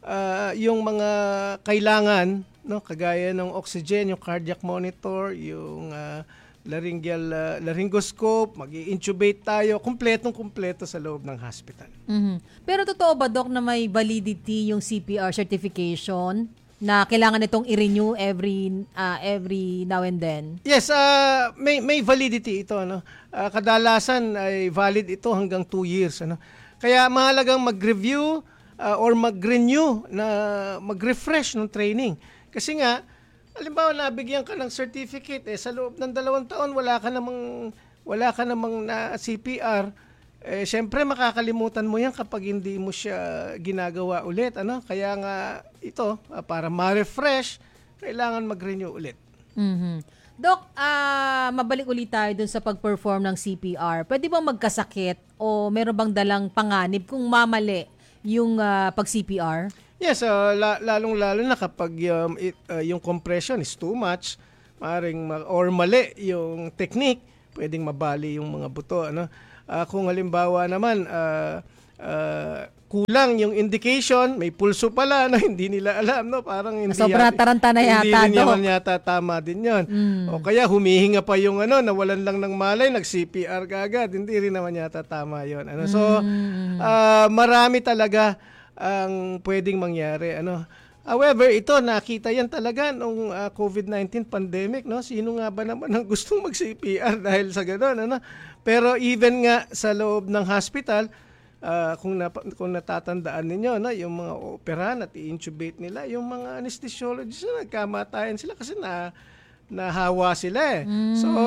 uh, yung mga kailangan, no, kagaya ng oxygen, yung cardiac monitor, yung uh, laryngeal uh, laryngoscope, mag-i-intubate tayo, kumpletong-kumpleto sa loob ng hospital. Mhm. Pero totoo ba, Doc, na may validity yung C P R certification na kailangan itong i-renew every uh, every now and then? Yes, uh, may may validity ito, ano. Uh, kadalasan ay valid ito hanggang two years, ano. Kaya mahalagang mag-review uh, or mag-renew na mag-refresh ng training. Kasi nga, halimbawa nabigyan ka ng certificate, eh sa loob ng dalawang taon wala ka namang wala ka namang na C P R, eh syempre makakalimutan mo yan kapag hindi mo siya ginagawa ulit, ano. Kaya nga ito, uh, para ma-refresh, kailangan mag-renew ulit. Mhm. Doc, ah mabalik ulit tayo dun sa pag-perform ng C P R. Pwede bang magkasakit o meron bang dalang panganib kung mamali yung uh, pag-C P R? Yes, uh, la- lalong-lalo na kapag um, it, uh, yung compression is too much, maaaring ma- or mali yung technique, pwedeng mabali yung mga buto, ano. Uh, kung halimbawa naman uh, uh, kulang yung indication, may pulso pala na hindi nila alam, no, parang hindi Sobrang taranta na yata, hindi rin Doc. naman yata tama din yon. Mm. O kaya humihinga pa yung ano, nawalan lang ng malay, nag-C P R kaagad, hindi rin naman yata tama yon, ano. So Mm. uh, marami talaga ang pwedeng mangyari, ano. However, ito nakita yan talaga nung uh, COVID nineteen pandemic, no. Sino nga ba naman ang gustong mag-C P R dahil sa gano'n, ano? Pero even nga sa loob ng hospital, uh, kung na, kung natatandaan ninyo, no, yung mga operahan at i-intubate nila, yung mga anesthesiologists na nagkamatayan sila kasi na nahawa sila, eh. Mm. So,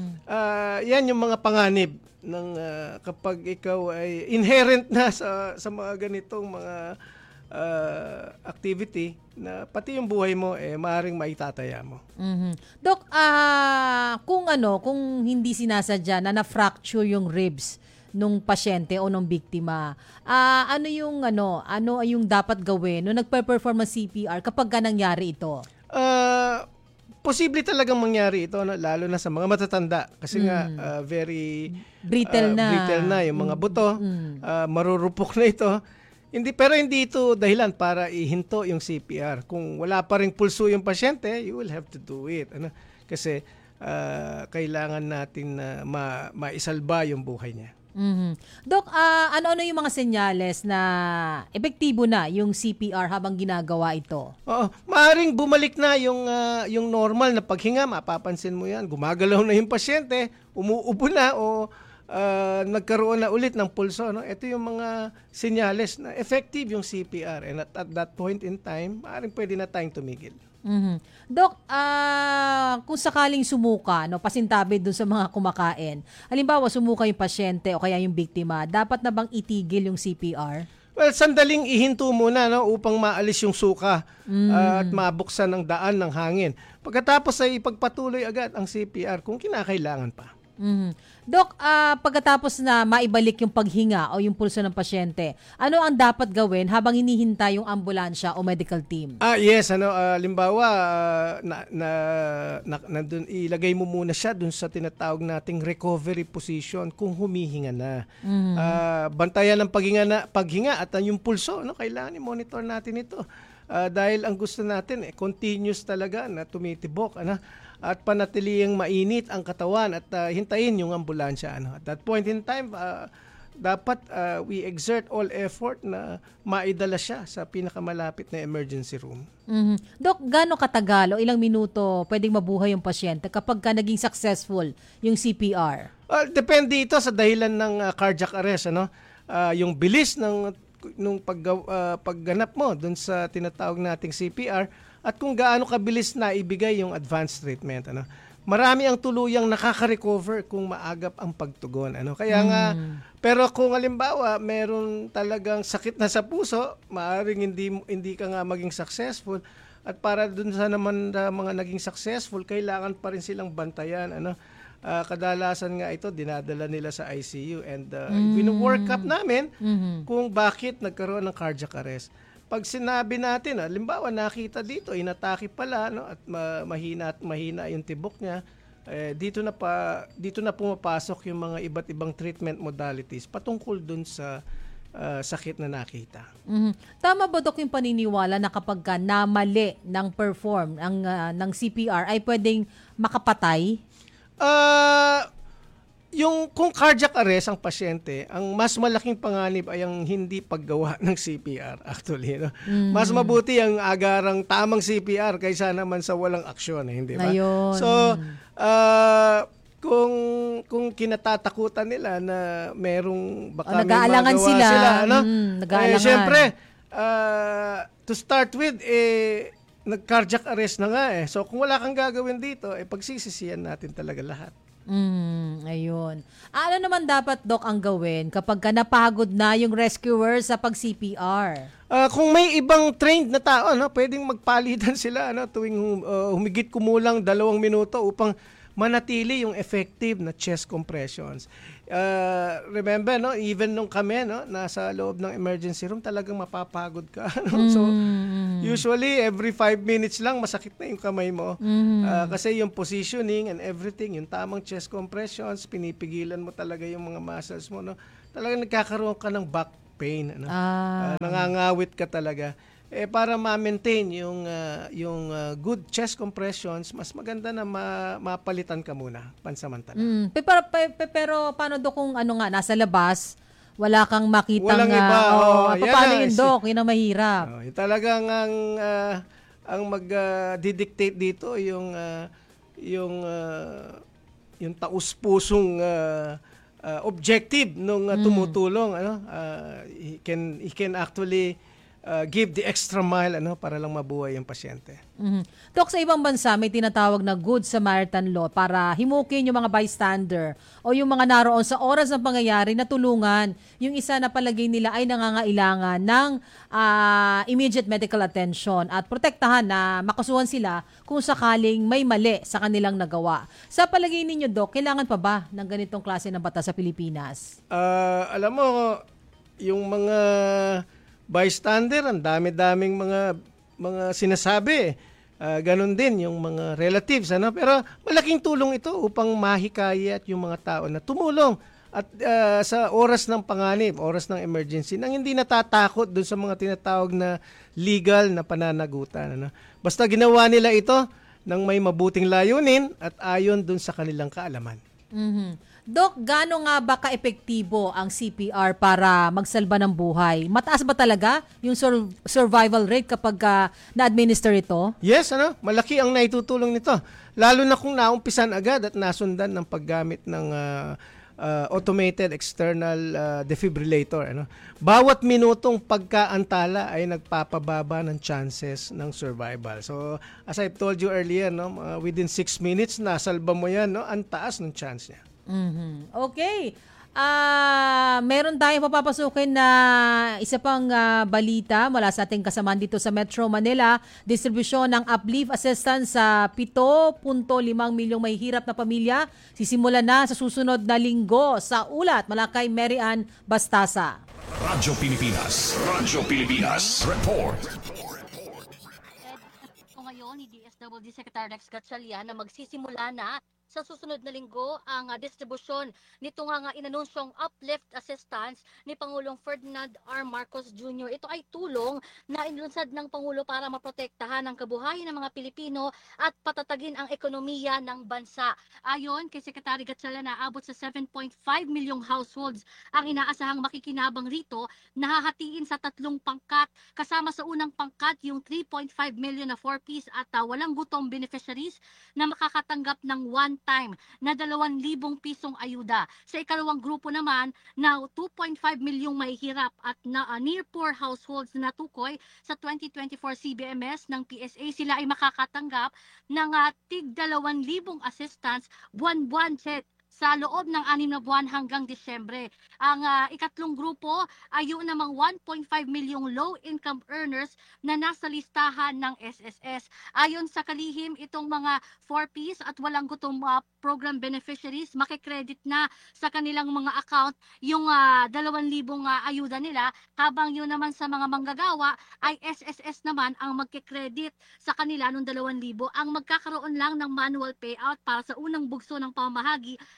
uh, yan yung mga panganib ng uh, kapag ikaw ay inherent na sa sa mga ganitong mga uh, activity na pati yung buhay mo eh maaring maitataya mo. Mhm. Doc, ah kung ano, kung hindi sinasadya na na-fracture yung ribs nung pasyente o nung biktima, ah ano yung ano, ano yung dapat gawin nung nagpe-perform ng C P R kapag ka nangyari ito? Uh, posible talagang mangyari ito, no? Lalo na sa mga matatanda kasi Mm. nga uh, very Brittle uh, na. brittle na yung mga buto, Mm. uh, marurupok na ito. Hindi, pero hindi ito dahilan para ihinto yung C P R. Kung wala pa ring pulso yung pasyente, you will have to do it, ano? Kasi uh, kailangan natin na ma- maisalba yung buhay niya. Mhm. Doc, ah, ano-ano yung mga senyales na epektibo na yung C P R habang ginagawa ito? Oo, maaring bumalik na yung ah, yung normal na paghinga, mapapansin mo 'yan. Gumagalaw na yung pasyente, umuubo na o ah, nagkaroon na ulit ng pulso, no? Ito yung mga senyales na effective yung C P R, and at, at that point in time, maaring pwede na tayong tumigil. Mhm. Doc, ah kung sakaling sumuka, no, pasintabi dun sa mga kumakain. Halimbawa, sumuka yung pasyente o kaya yung biktima, dapat na bang itigil yung C P R? Well, sandaling ihinto muna, no, upang maalis yung suka Mm. ah, at mabuksan ng daan ng hangin. Pagkatapos ay ipagpatuloy agad ang C P R kung kinakailangan pa. Mhm. Doc, ah pagkatapos na maibalik yung paghinga o yung pulso ng pasyente, ano ang dapat gawin habang hinihintay yung ambulansya o medical team? Ah, yes, ano, ah, limbawa, ah, na, na, na, nandun, ilagay mo muna siya dun sa tinatawag nating recovery position kung humihinga na. Mhm. Ah, bantayan ang paghinga, na, paghinga at yung pulso, no, kailangan i-monitor natin ito. Ah, dahil ang gusto natin, eh, continuous talaga na tumitibok, ano, at panatiliyang mainit ang katawan at uh, hintayin yung ambulansya, ano. At that point in time, uh, dapat uh, we exert all effort na maidala siya sa pinakamalapit na emergency room. Mhm. Doc, gaano katagal o ilang minuto pwedeng mabuhay yung pasyente kapag ka naging successful yung C P R? Well, depende ito sa dahilan ng uh, cardiac arrest, ano. Uh, yung bilis ng nung pag uh, pagganap mo dun sa tinatawag nating C P R at kung gaano kabilis na ibigay yung advanced treatment, ano. Marami ang tuluyang nakaka-recover kung maagap ang pagtugon, ano. Kaya nga, Mm. pero kung halimbawa meron talagang sakit na sa puso, maaring hindi hindi ka nga maging successful, at para dun sa naman na mga naging successful, kailangan pa rin silang bantayan, ano. Ah, kadalasan nga ito dinadala nila sa I C U, and uh, Mm. wino-work up namin Mhm. kung bakit nagkaroon ng cardiac arrest. Pag sinabi natin, halimbawa nakita dito, inatake pala, no, at ma- mahina at mahina yung tibok niya, eh, dito na pa dito na pumapasok yung mga iba't ibang treatment modalities patungkol dun sa uh, sakit na nakita. Mhm. Tama ba, Dok, yung paniniwala na kapag ka namali ng perform ng, uh, ng C P R ay pwedeng makapatay? Uh, yung kung cardiac arrest ang pasyente, ang mas malaking panganib ay ang hindi paggawa ng C P R actually. No? Mm. Mas mabuti ang agarang tamang C P R kaysa naman sa walang aksyon, eh, hindi ba? Ayun. So, uh, kung kung kinatatakutan nila na merong baka O, may nag-aalangan magawa sila. sila ano? Mm, eh, nag-aalangan. syempre, uh, to start with, eh, nag-cardiac arrest na nga eh. So kung wala kang gagawin dito, eh, pagsisisihan natin talaga lahat. Mm, ayun. Ano naman dapat, Doc, ang gawin kapag ka napagod na yung rescuer sa pag-C P R? Uh, kung may ibang trained na tao, no, pwedeng magpalitan sila ano, tuwing uh, humigit kumulang dalawang minuto upang manatili yung effective na chest compressions. Uh, remember, no, even nung kami, no, nasa loob ng emergency room, talagang mapapagod ka. No? So, Mm. usually, every five minutes lang, masakit na yung kamay mo. Mm. Uh, kasi yung positioning and everything, yung tamang chest compressions, pinipigilan mo talaga yung mga muscles mo. No? Talagang nagkakaroon ka ng back pain. Ano? Ah. Uh, nangangawit ka talaga. Eh para ma-maintain yung uh, yung uh, good chest compressions, mas maganda na ma- mapalitan ka muna pansamantala. Mm. Pe- Pero, pe- pe- pero paano, Dok, kung ano nga, nasa labas, wala kang makitang... Walang iba. Uh, oh, Oh, yan paano na. yun, Dok? Yun ang mahirap. Oh, yung talagang ang uh, ang mag-dictate uh, dito yung uh, yung uh, yung taus-pusong uh, uh, objective nung uh, tumutulong, mm. ano? Uh, he can he can actually Uh, give the extra mile ano para lang mabuhay yung pasyente. Mm-hmm. Dok, sa ibang bansa may tinatawag na Good Samaritan Law para himukin yung mga bystander o yung mga naroon sa oras ng pangyayari na tulungan yung isa na palagay nila ay nangangailangan ng uh, immediate medical attention at protektahan na makasuhan sila kung sakaling may mali sa kanilang nagawa. Sa palagay ninyo, Dok, kailangan pa ba ng ganitong klase ng batas sa Pilipinas? Uh, alam mo, yung mga bystander, ang dami-daming mga mga sinasabi. Uh, ganun din yung mga relatives, ano? Pero malaking tulong ito upang mahikayat yung mga tao na tumulong at uh, sa oras ng panganib, oras ng emergency, nang hindi natatakot dun sa mga tinatawag na legal na pananagutan, ano? Basta ginawa nila ito ng may mabuting layunin at ayon dun sa kanilang kaalaman. Mm-hmm. Dok, gaano nga ba ka-epektibo ang C P R para magsalba ng buhay? Mataas ba talaga yung sur- survival rate kapag uh, na-administer ito? Yes, ano? Malaki ang naitutulong nito. Lalo na kung naumpisan agad at nasundan ng paggamit ng uh, uh, automated external uh, defibrillator. Ano? Bawat minutong pagkaantala ay nagpapababa ng chances ng survival. So, as I've told you earlier, no, uh, within six minutes, nasalba mo yan, no? Ang taas ng chance niya. Mm-hmm. Okay. Ah, uh, meron tayong papapasukin na isa pang uh, balita mula sa ating kasamaan dito sa Metro Manila. Distribusyon ng uplift assistance sa seven point five milyong may hirap na pamilya. Sisimula na sa susunod na linggo sa ulat mula kay Mary Ann Bastasa. Radyo Pilipinas. Radyo Pilipinas. Report. Ito ngayon ni D S W D Secretary Rex Gatchalian na magsisimula na sa susunod na linggo ang uh, distribusyon nito nga nga inanunsyong uplift assistance ni Pangulong Ferdinand R. Marcos Junior Ito ay tulong na inilunsad ng Pangulo para maprotektahan ang kabuhayan ng mga Pilipino at patatagin ang ekonomiya ng bansa. Ayon kay Secretary Gatchalian, naabot sa seven point five milyong households ang inaasahang makikinabang rito, nahahatiin sa tatlong pangkat. Kasama sa unang pangkat yung three point five million na four-piece at uh, walang gutom beneficiaries na makakatanggap ng one time na dalawang libong pisong ayuda. Sa ikalawang grupo naman na two point five milyong mahihirap at na uh, near poor households na tukoy sa twenty twenty-four C B M S ng P S A, sila ay makakatanggap ng uh, tig dalawang libong assistance buwan-buwan set sa loob ng anim na buwan hanggang Disyembre. Ang uh, ikatlong grupo ay yung namang one point five milyong low-income earners na nasa listahan ng S S S. Ayon sa kalihim, itong mga four-piece at walang gutom uh, program beneficiaries, makikredit na sa kanilang mga account yung uh, dalawang libong uh, ayuda nila, habang yun naman sa mga manggagawa ay S S S naman ang magkikredit sa kanila ng dalawang libo. Ang magkakaroon lang ng manual payout para sa unang bugso ng pamahagi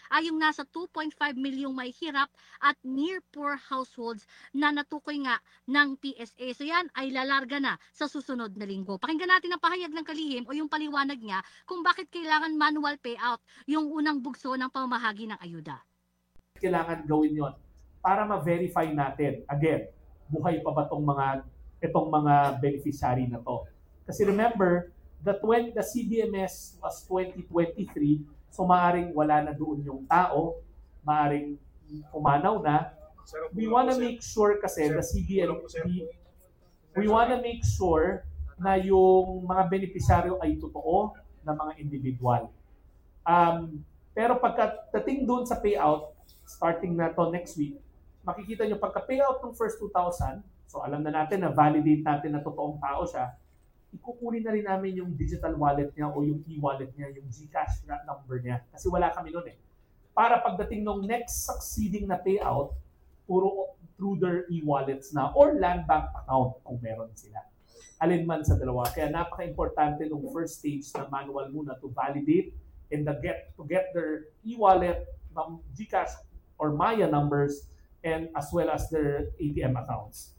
ay yung nasa two point five milyong may hirap at near poor households na natukoy nga ng P S A. So yan ay lalarga na sa susunod na linggo. Pakinggan natin ang pahayag ng kalihim o yung paliwanag niya kung bakit kailangan manual payout yung unang bugso ng pamamahagi ng ayuda. Kailangan gawin yon para ma-verify natin, again, buhay pa ba itong mga, itong mga beneficiary na to. Kasi remember, the, twenty, the C B M S was twenty twenty-three, so maaaring wala na doon yung tao, maaaring pumanaw na. We want to make sure kasi the C B M S, we want to make sure na yung mga beneficiaryo ay totoo na mga individual. Um, pero pagkadating doon sa payout, starting na to next week, makikita nyo pagka-payout ng first two thousand, so alam na natin na validate natin na totoong tao siya, ikukunin na rin namin yung digital wallet niya o yung e-wallet niya, yung GCash na number niya. Kasi wala kami nun eh. Para pagdating ng next succeeding na payout, puro through their e-wallets na or land bank account kung meron sila. Alin man sa dalawa. Kaya napaka-importante nung first stage na manual muna to validate and the get, to get their e-wallet, GCash or Maya numbers, and as well as their A T M accounts.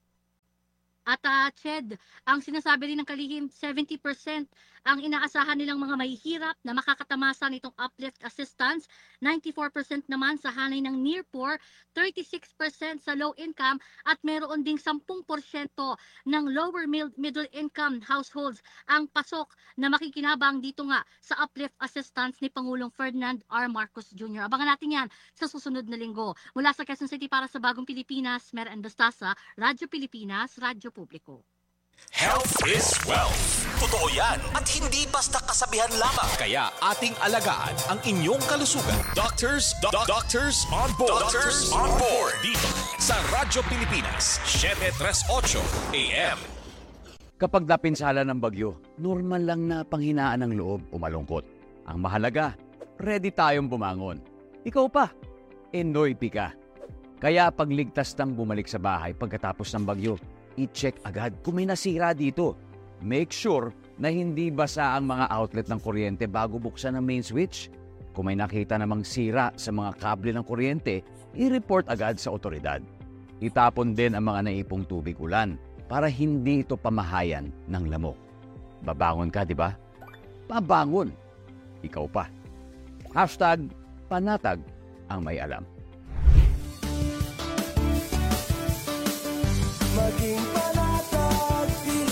At uh, Ched, ang sinasabi rin ng kalihim, seventy percent ang inaasahan nilang mga mahihirap na makakatamasa nitong uplift assistance, ninety-four percent naman sa hanay ng near poor, thirty-six percent sa low income at meron ding ten percent ng lower middle income households ang pasok na makikinabang dito nga sa uplift assistance ni Pangulong Ferdinand R. Marcos Junior Abangan natin yan sa susunod na linggo. Mula sa Quezon City para sa Bagong Pilipinas, Mer Bastasa, Radyo Pilipinas, Radyo Publiko. Health is wealth. Totoo yan at hindi basta kasabihan lamang. Kaya ating alagaan ang inyong kalusugan. Doctors, do- doctors on board. Doctors on board. Dito sa Radyo Pilipinas, seven thirty-eight A M. Kapag napinsala ng bagyo, normal lang na panghinaan ng loob o malungkot. Ang mahalaga, ready tayong bumangon. Ikaw pa, Enoy Pika. Kaya pagligtas ng bumalik sa bahay pagkatapos ng bagyo, i-check agad kung may nasira dito. Make sure na hindi basa ang mga outlet ng kuryente bago buksan ang main switch. Kung may nakita namang sira sa mga kable ng kuryente, i-report agad sa otoridad. Itapon din ang mga naipong tubig ulan para hindi ito pamahayan ng lamok. Babangon ka, di ba? Babangon. Ikaw pa. Hashtag panatag ang may alam. Maging panatag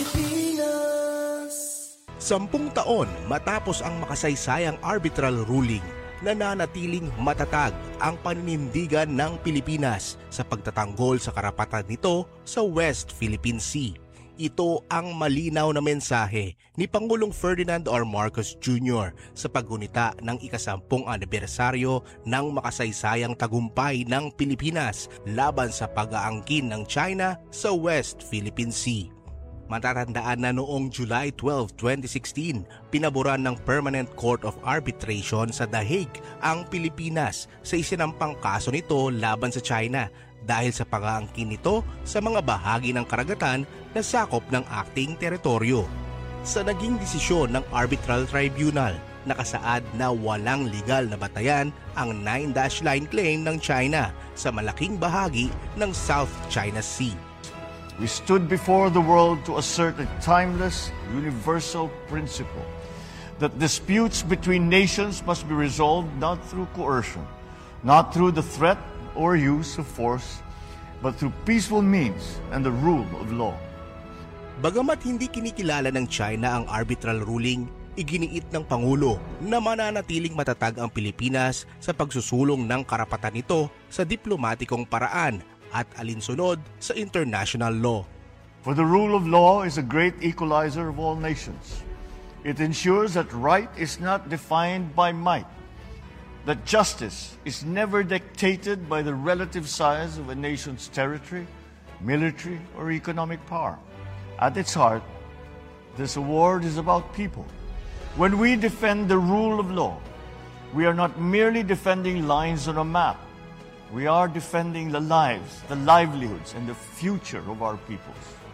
Pilipinas. Sampung taon matapos ang makasaysayang arbitral ruling, nananatiling matatag ang paninindigan ng Pilipinas sa pagtatanggol sa karapatan nito sa West Philippine Sea. Ito ang malinaw na mensahe ni Pangulong Ferdinand R. Marcos Junior sa paggunita ng ikasampung anibersaryo ng makasaysayang tagumpay ng Pilipinas laban sa pag-aangkin ng China sa West Philippine Sea. Matatandaan na noong July twelfth, twenty sixteen, pinaboran ng Permanent Court of Arbitration sa The Hague ang Pilipinas sa isinampang kaso nito laban sa China dahil sa pag-aangkin nito sa mga bahagi ng karagatan na sakop ng acting teritoryo. Sa naging desisyon ng Arbitral Tribunal, nakasaad na walang legal na batayan ang nine dash line claim ng China sa malaking bahagi ng South China Sea. We stood before the world to assert a timeless, universal principle that disputes between nations must be resolved not through coercion, not through the threat or use of force, but through peaceful means and the rule of law. Bagamat hindi kinikilala ng China ang arbitral ruling, iginiit ng Pangulo na mananatiling matatag ang Pilipinas sa pagsusulong ng karapatan nito sa diplomatikong paraan at alinsunod sa international law. For the rule of law is a great equalizer of all nations. It ensures that right is not defined by might, that justice is never dictated by the relative size of a nation's territory, military, or economic power. At its heart, this award is about people. When we defend the rule of law, we are not merely defending lines on a map. We are defending the lives, the livelihoods, and the future of our peoples.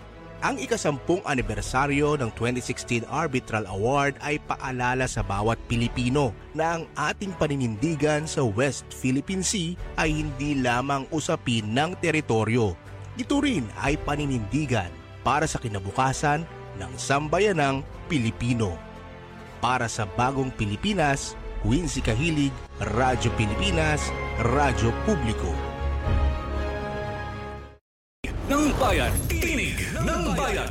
Ang ikasampung anibersaryo ng twenty sixteen Arbitral Award ay paalala sa bawat Pilipino na ang ating paninindigan sa West Philippine Sea ay hindi lamang usapin ng teritoryo. Ito rin ay paninindigan para sa kinabukasan ng sambayanang Pilipino. Para sa bagong Pilipinas, Quincy Kahilig, Radyo Pilipinas, Radyo Publiko. Ng bayan, tinig ng bayan.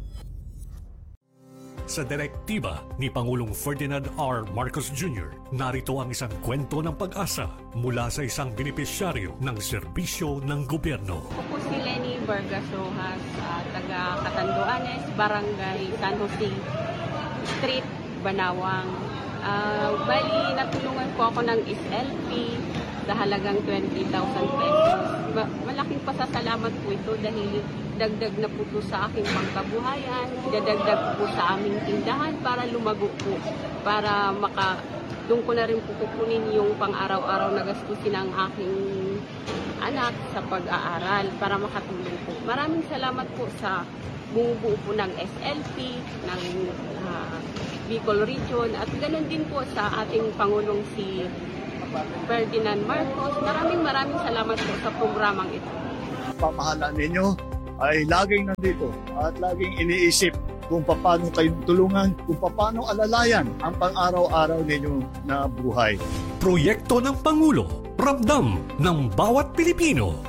Sa direktiba ni Pangulong Ferdinand R. Marcos Junior, narito ang isang kwento ng pag-asa mula sa isang benepisyaryo ng serbisyo ng gobyerno. Ako po si Lenny Vargas Rojas, uh, taga Catanduanes, Barangay San Jose Street, Banawang. Uh, bali, natulungan po ako ng S L P sa halagang twenty thousand pesos. Malaking pasasalamat po ito dahil dagdag na po ito sa aking pangkabuhayan, dadagdag po sa aming tindahan para lumago po, para maka, doon ko na rin po kukunin yung pang-araw-araw na gastusin ng aking anak sa pag-aaral para makatulong po. Maraming salamat po sa bumubuo po ng S L P, ng uh, Bicol Region, at ganoon din po sa ating Pangulong si Ferdinand Marcos. Maraming maraming salamat po sa programang ito. Pamahalaan ninyo ay laging nandito at laging iniisip kung paano kayo tulungan, kung paano alalayan ang pang-araw-araw ninyo na buhay. Proyekto ng Pangulo, ramdam ng bawat Pilipino.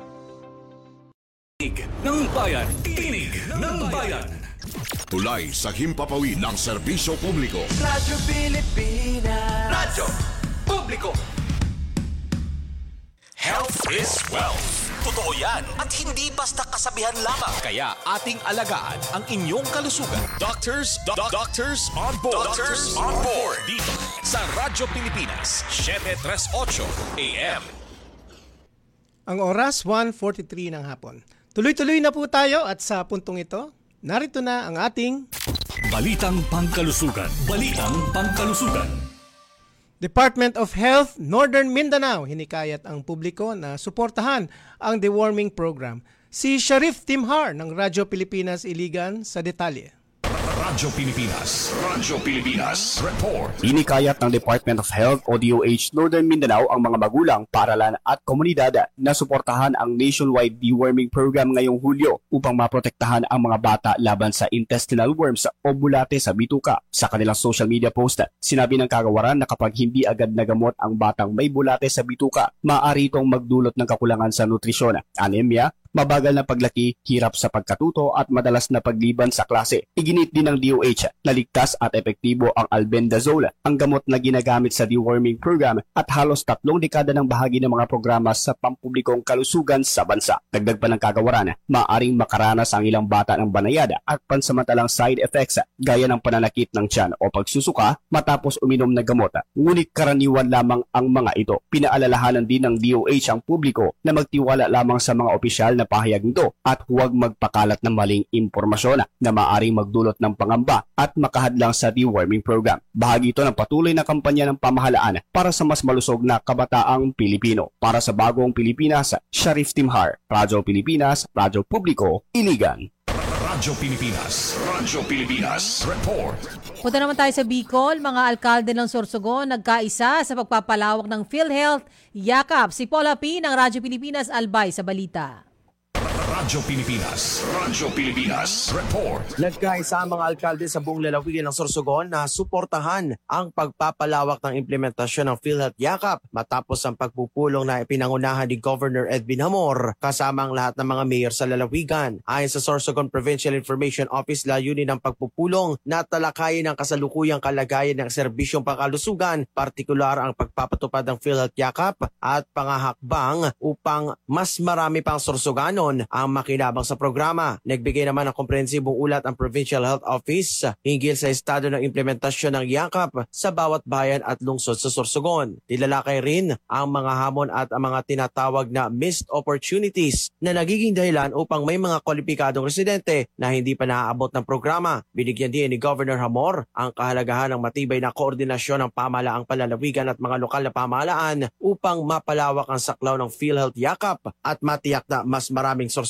Tinig ng bayan, tinig ng bayan. Tulay sa himpapawid ng serbisyo publiko. Radyo Pilipinas. Radyo Publiko. Health is wealth. Totoo yan at hindi basta kasabihan lamang. Kaya ating alagaan ang inyong kalusugan. Doctors, do- doctors on board. Doctors on board. Dito sa Radyo Pilipinas, seven thirty-eight A M. Ang oras, one forty-three ng hapon. Tuloy-tuloy na po tayo at sa puntong ito, narito na ang ating Balitang Pangkalusugan. Balitang Pangkalusugan. Department of Health, Northern Mindanao, hinikayat ang publiko na suportahan ang deworming program. Si Sharif Timhar ng Radyo Pilipinas Iligan sa detalye. Radyo Pilipinas. Radyo Pilipinas. Report. Hinikayat ng Department of Health o D O H Northern Mindanao ang mga magulang, paaralan at komunidad na suportahan ang nationwide deworming program ngayong Hulyo upang maprotektahan ang mga bata laban sa intestinal worms o bulate sa bituka. Sa kanilang social media post, sinabi ng kagawaran na kapag hindi agad nagamot ang batang may bulate sa bituka, maaari itong magdulot ng kakulangan sa nutrisyon, anemia, mabagal na paglaki, hirap sa pagkatuto at madalas na pagliban sa klase. Iginit din ng D O H na ligtas at epektibo ang albendazole, ang gamot na ginagamit sa deworming program at halos tatlong dekada ng bahagi ng mga programa sa pampublikong kalusugan sa bansa. Dagdag pa ng kagawaran, maaaring makaranas ang ilang bata ng banayada at pansamantalang side effects gaya ng pananakit ng tiyan o pagsusuka matapos uminom ng gamot. Ngunit karaniwan lamang ang mga ito. Pinaalalahanan din ng D O H ang publiko na magtiwala lamang sa mga opisyal na pahayag nito at huwag magpakalat ng maling impormasyon na maaaring magdulot ng pangamba at makahadlang sa deworming program. Bahagi ito ng patuloy na kampanya ng pamahalaan para sa mas malusog na kabataang Pilipino. Para sa bagong Pilipinas, Sharif Timhar, Radyo Pilipinas, Radyo Publiko, Iligan. Radyo Pilipinas. Radyo Pilipinas. Report. Punta naman tayo sa Bicol. Mga alkalde ng Sorsogon nagkaisa sa pagpapalawak ng PhilHealth Yakap. Si Paul Hapi ng Radyo Pilipinas Albay sa balita. Radyo Pilipinas. Radyo Pilipinas. Report. Nagkaisa ang mga alkalde sa buong lalawigan ng Sorsogon na suportahan ang pagpapalawak ng implementasyon ng PhilHealth Yakap matapos ang pagpupulong na ipinangunahan ni Governor Edwin Hamor kasama ang lahat ng mga mayor sa lalawigan. Ayon sa Sorsogon Provincial Information Office, layunin ng pagpupulong na talakayin ang kasalukuyang kalagayan ng serbisyong pangkalusugan, partikular ang pagpapatupad ng PhilHealth Yakap at pangahakbang upang mas marami pang Sorsoganon ang makinabang sa programa. Nagbigay naman ng komprehensibong ulat ang Provincial Health Office hinggil sa estado ng implementasyon ng Yakap sa bawat bayan at lungsod sa Sorsogon. Tilalakay rin ang mga hamon at ang mga tinatawag na missed opportunities na nagiging dahilan upang may mga kwalipikadong residente na hindi pa naaabot ng programa. Binigyan din ni Governor Hamor ang kahalagahan ng matibay na koordinasyon ng pamahalaang palalawigan at mga lokal na pamahalaan upang mapalawak ang saklaw ng PhilHealth Yakap at matiyak na mas maraming Sorsogon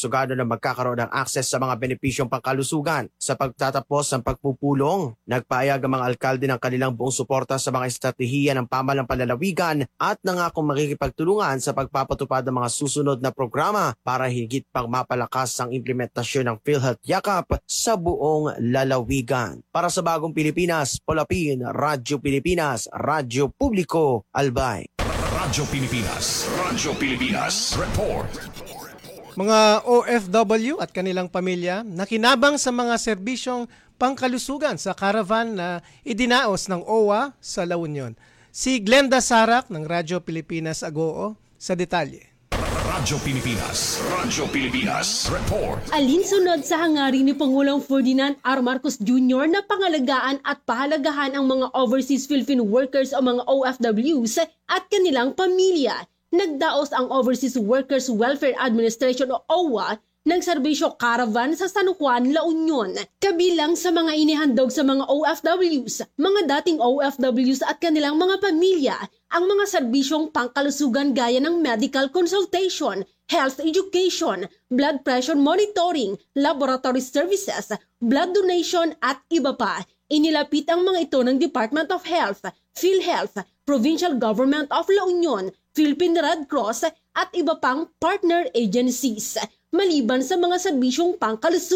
kalusugano na magkakaroon ng access sa mga benepisyong pangkalusugan. Sa pagtatapos ng pagpupulong, nagpaayag ang mga alkalde ng kanilang buong suporta sa mga estratehiya ng pamahalang panlalawigan at nangakong makikipagtulungan sa pagpapatupad ng mga susunod na programa para higit pang mapalakas ang implementasyon ng PhilHealth Yakap sa buong lalawigan. Para sa Bagong Pilipinas, Polapin, Radyo Pilipinas, Radyo Publiko, Albay. Radyo Pilipinas, Radyo Pilipinas, report. Mga O F W at kanilang pamilya nakinabang sa mga serbisyong pangkalusugan sa caravan na idinaos ng O W A sa La Union. Si Glenda Sarak ng Radyo Pilipinas Agoo sa detalye. Radyo Pilipinas, Radyo Pilipinas, report. Alinsunod sa hangarin ni Pangulong Ferdinand R. Marcos Junior na pangalagaan at pahalagahan ang mga overseas Philippine workers o mga O F Ws at kanilang pamilya. Nagdaos ang Overseas Workers Welfare Administration o O W A ng serbisyo caravan sa San Juan, La Union. Kabilang sa mga inihandog sa mga O F Ws, mga dating O F Ws at kanilang mga pamilya, ang mga serbisyong pangkalusugan gaya ng medical consultation, health education, blood pressure monitoring, laboratory services, blood donation at iba pa. Inilapit ang mga ito ng Department of Health, PhilHealth, Provincial Government of La Union, Philippine Red Cross at iba pang partner agencies. Maliban sa mga serbisyong pangkalusugan,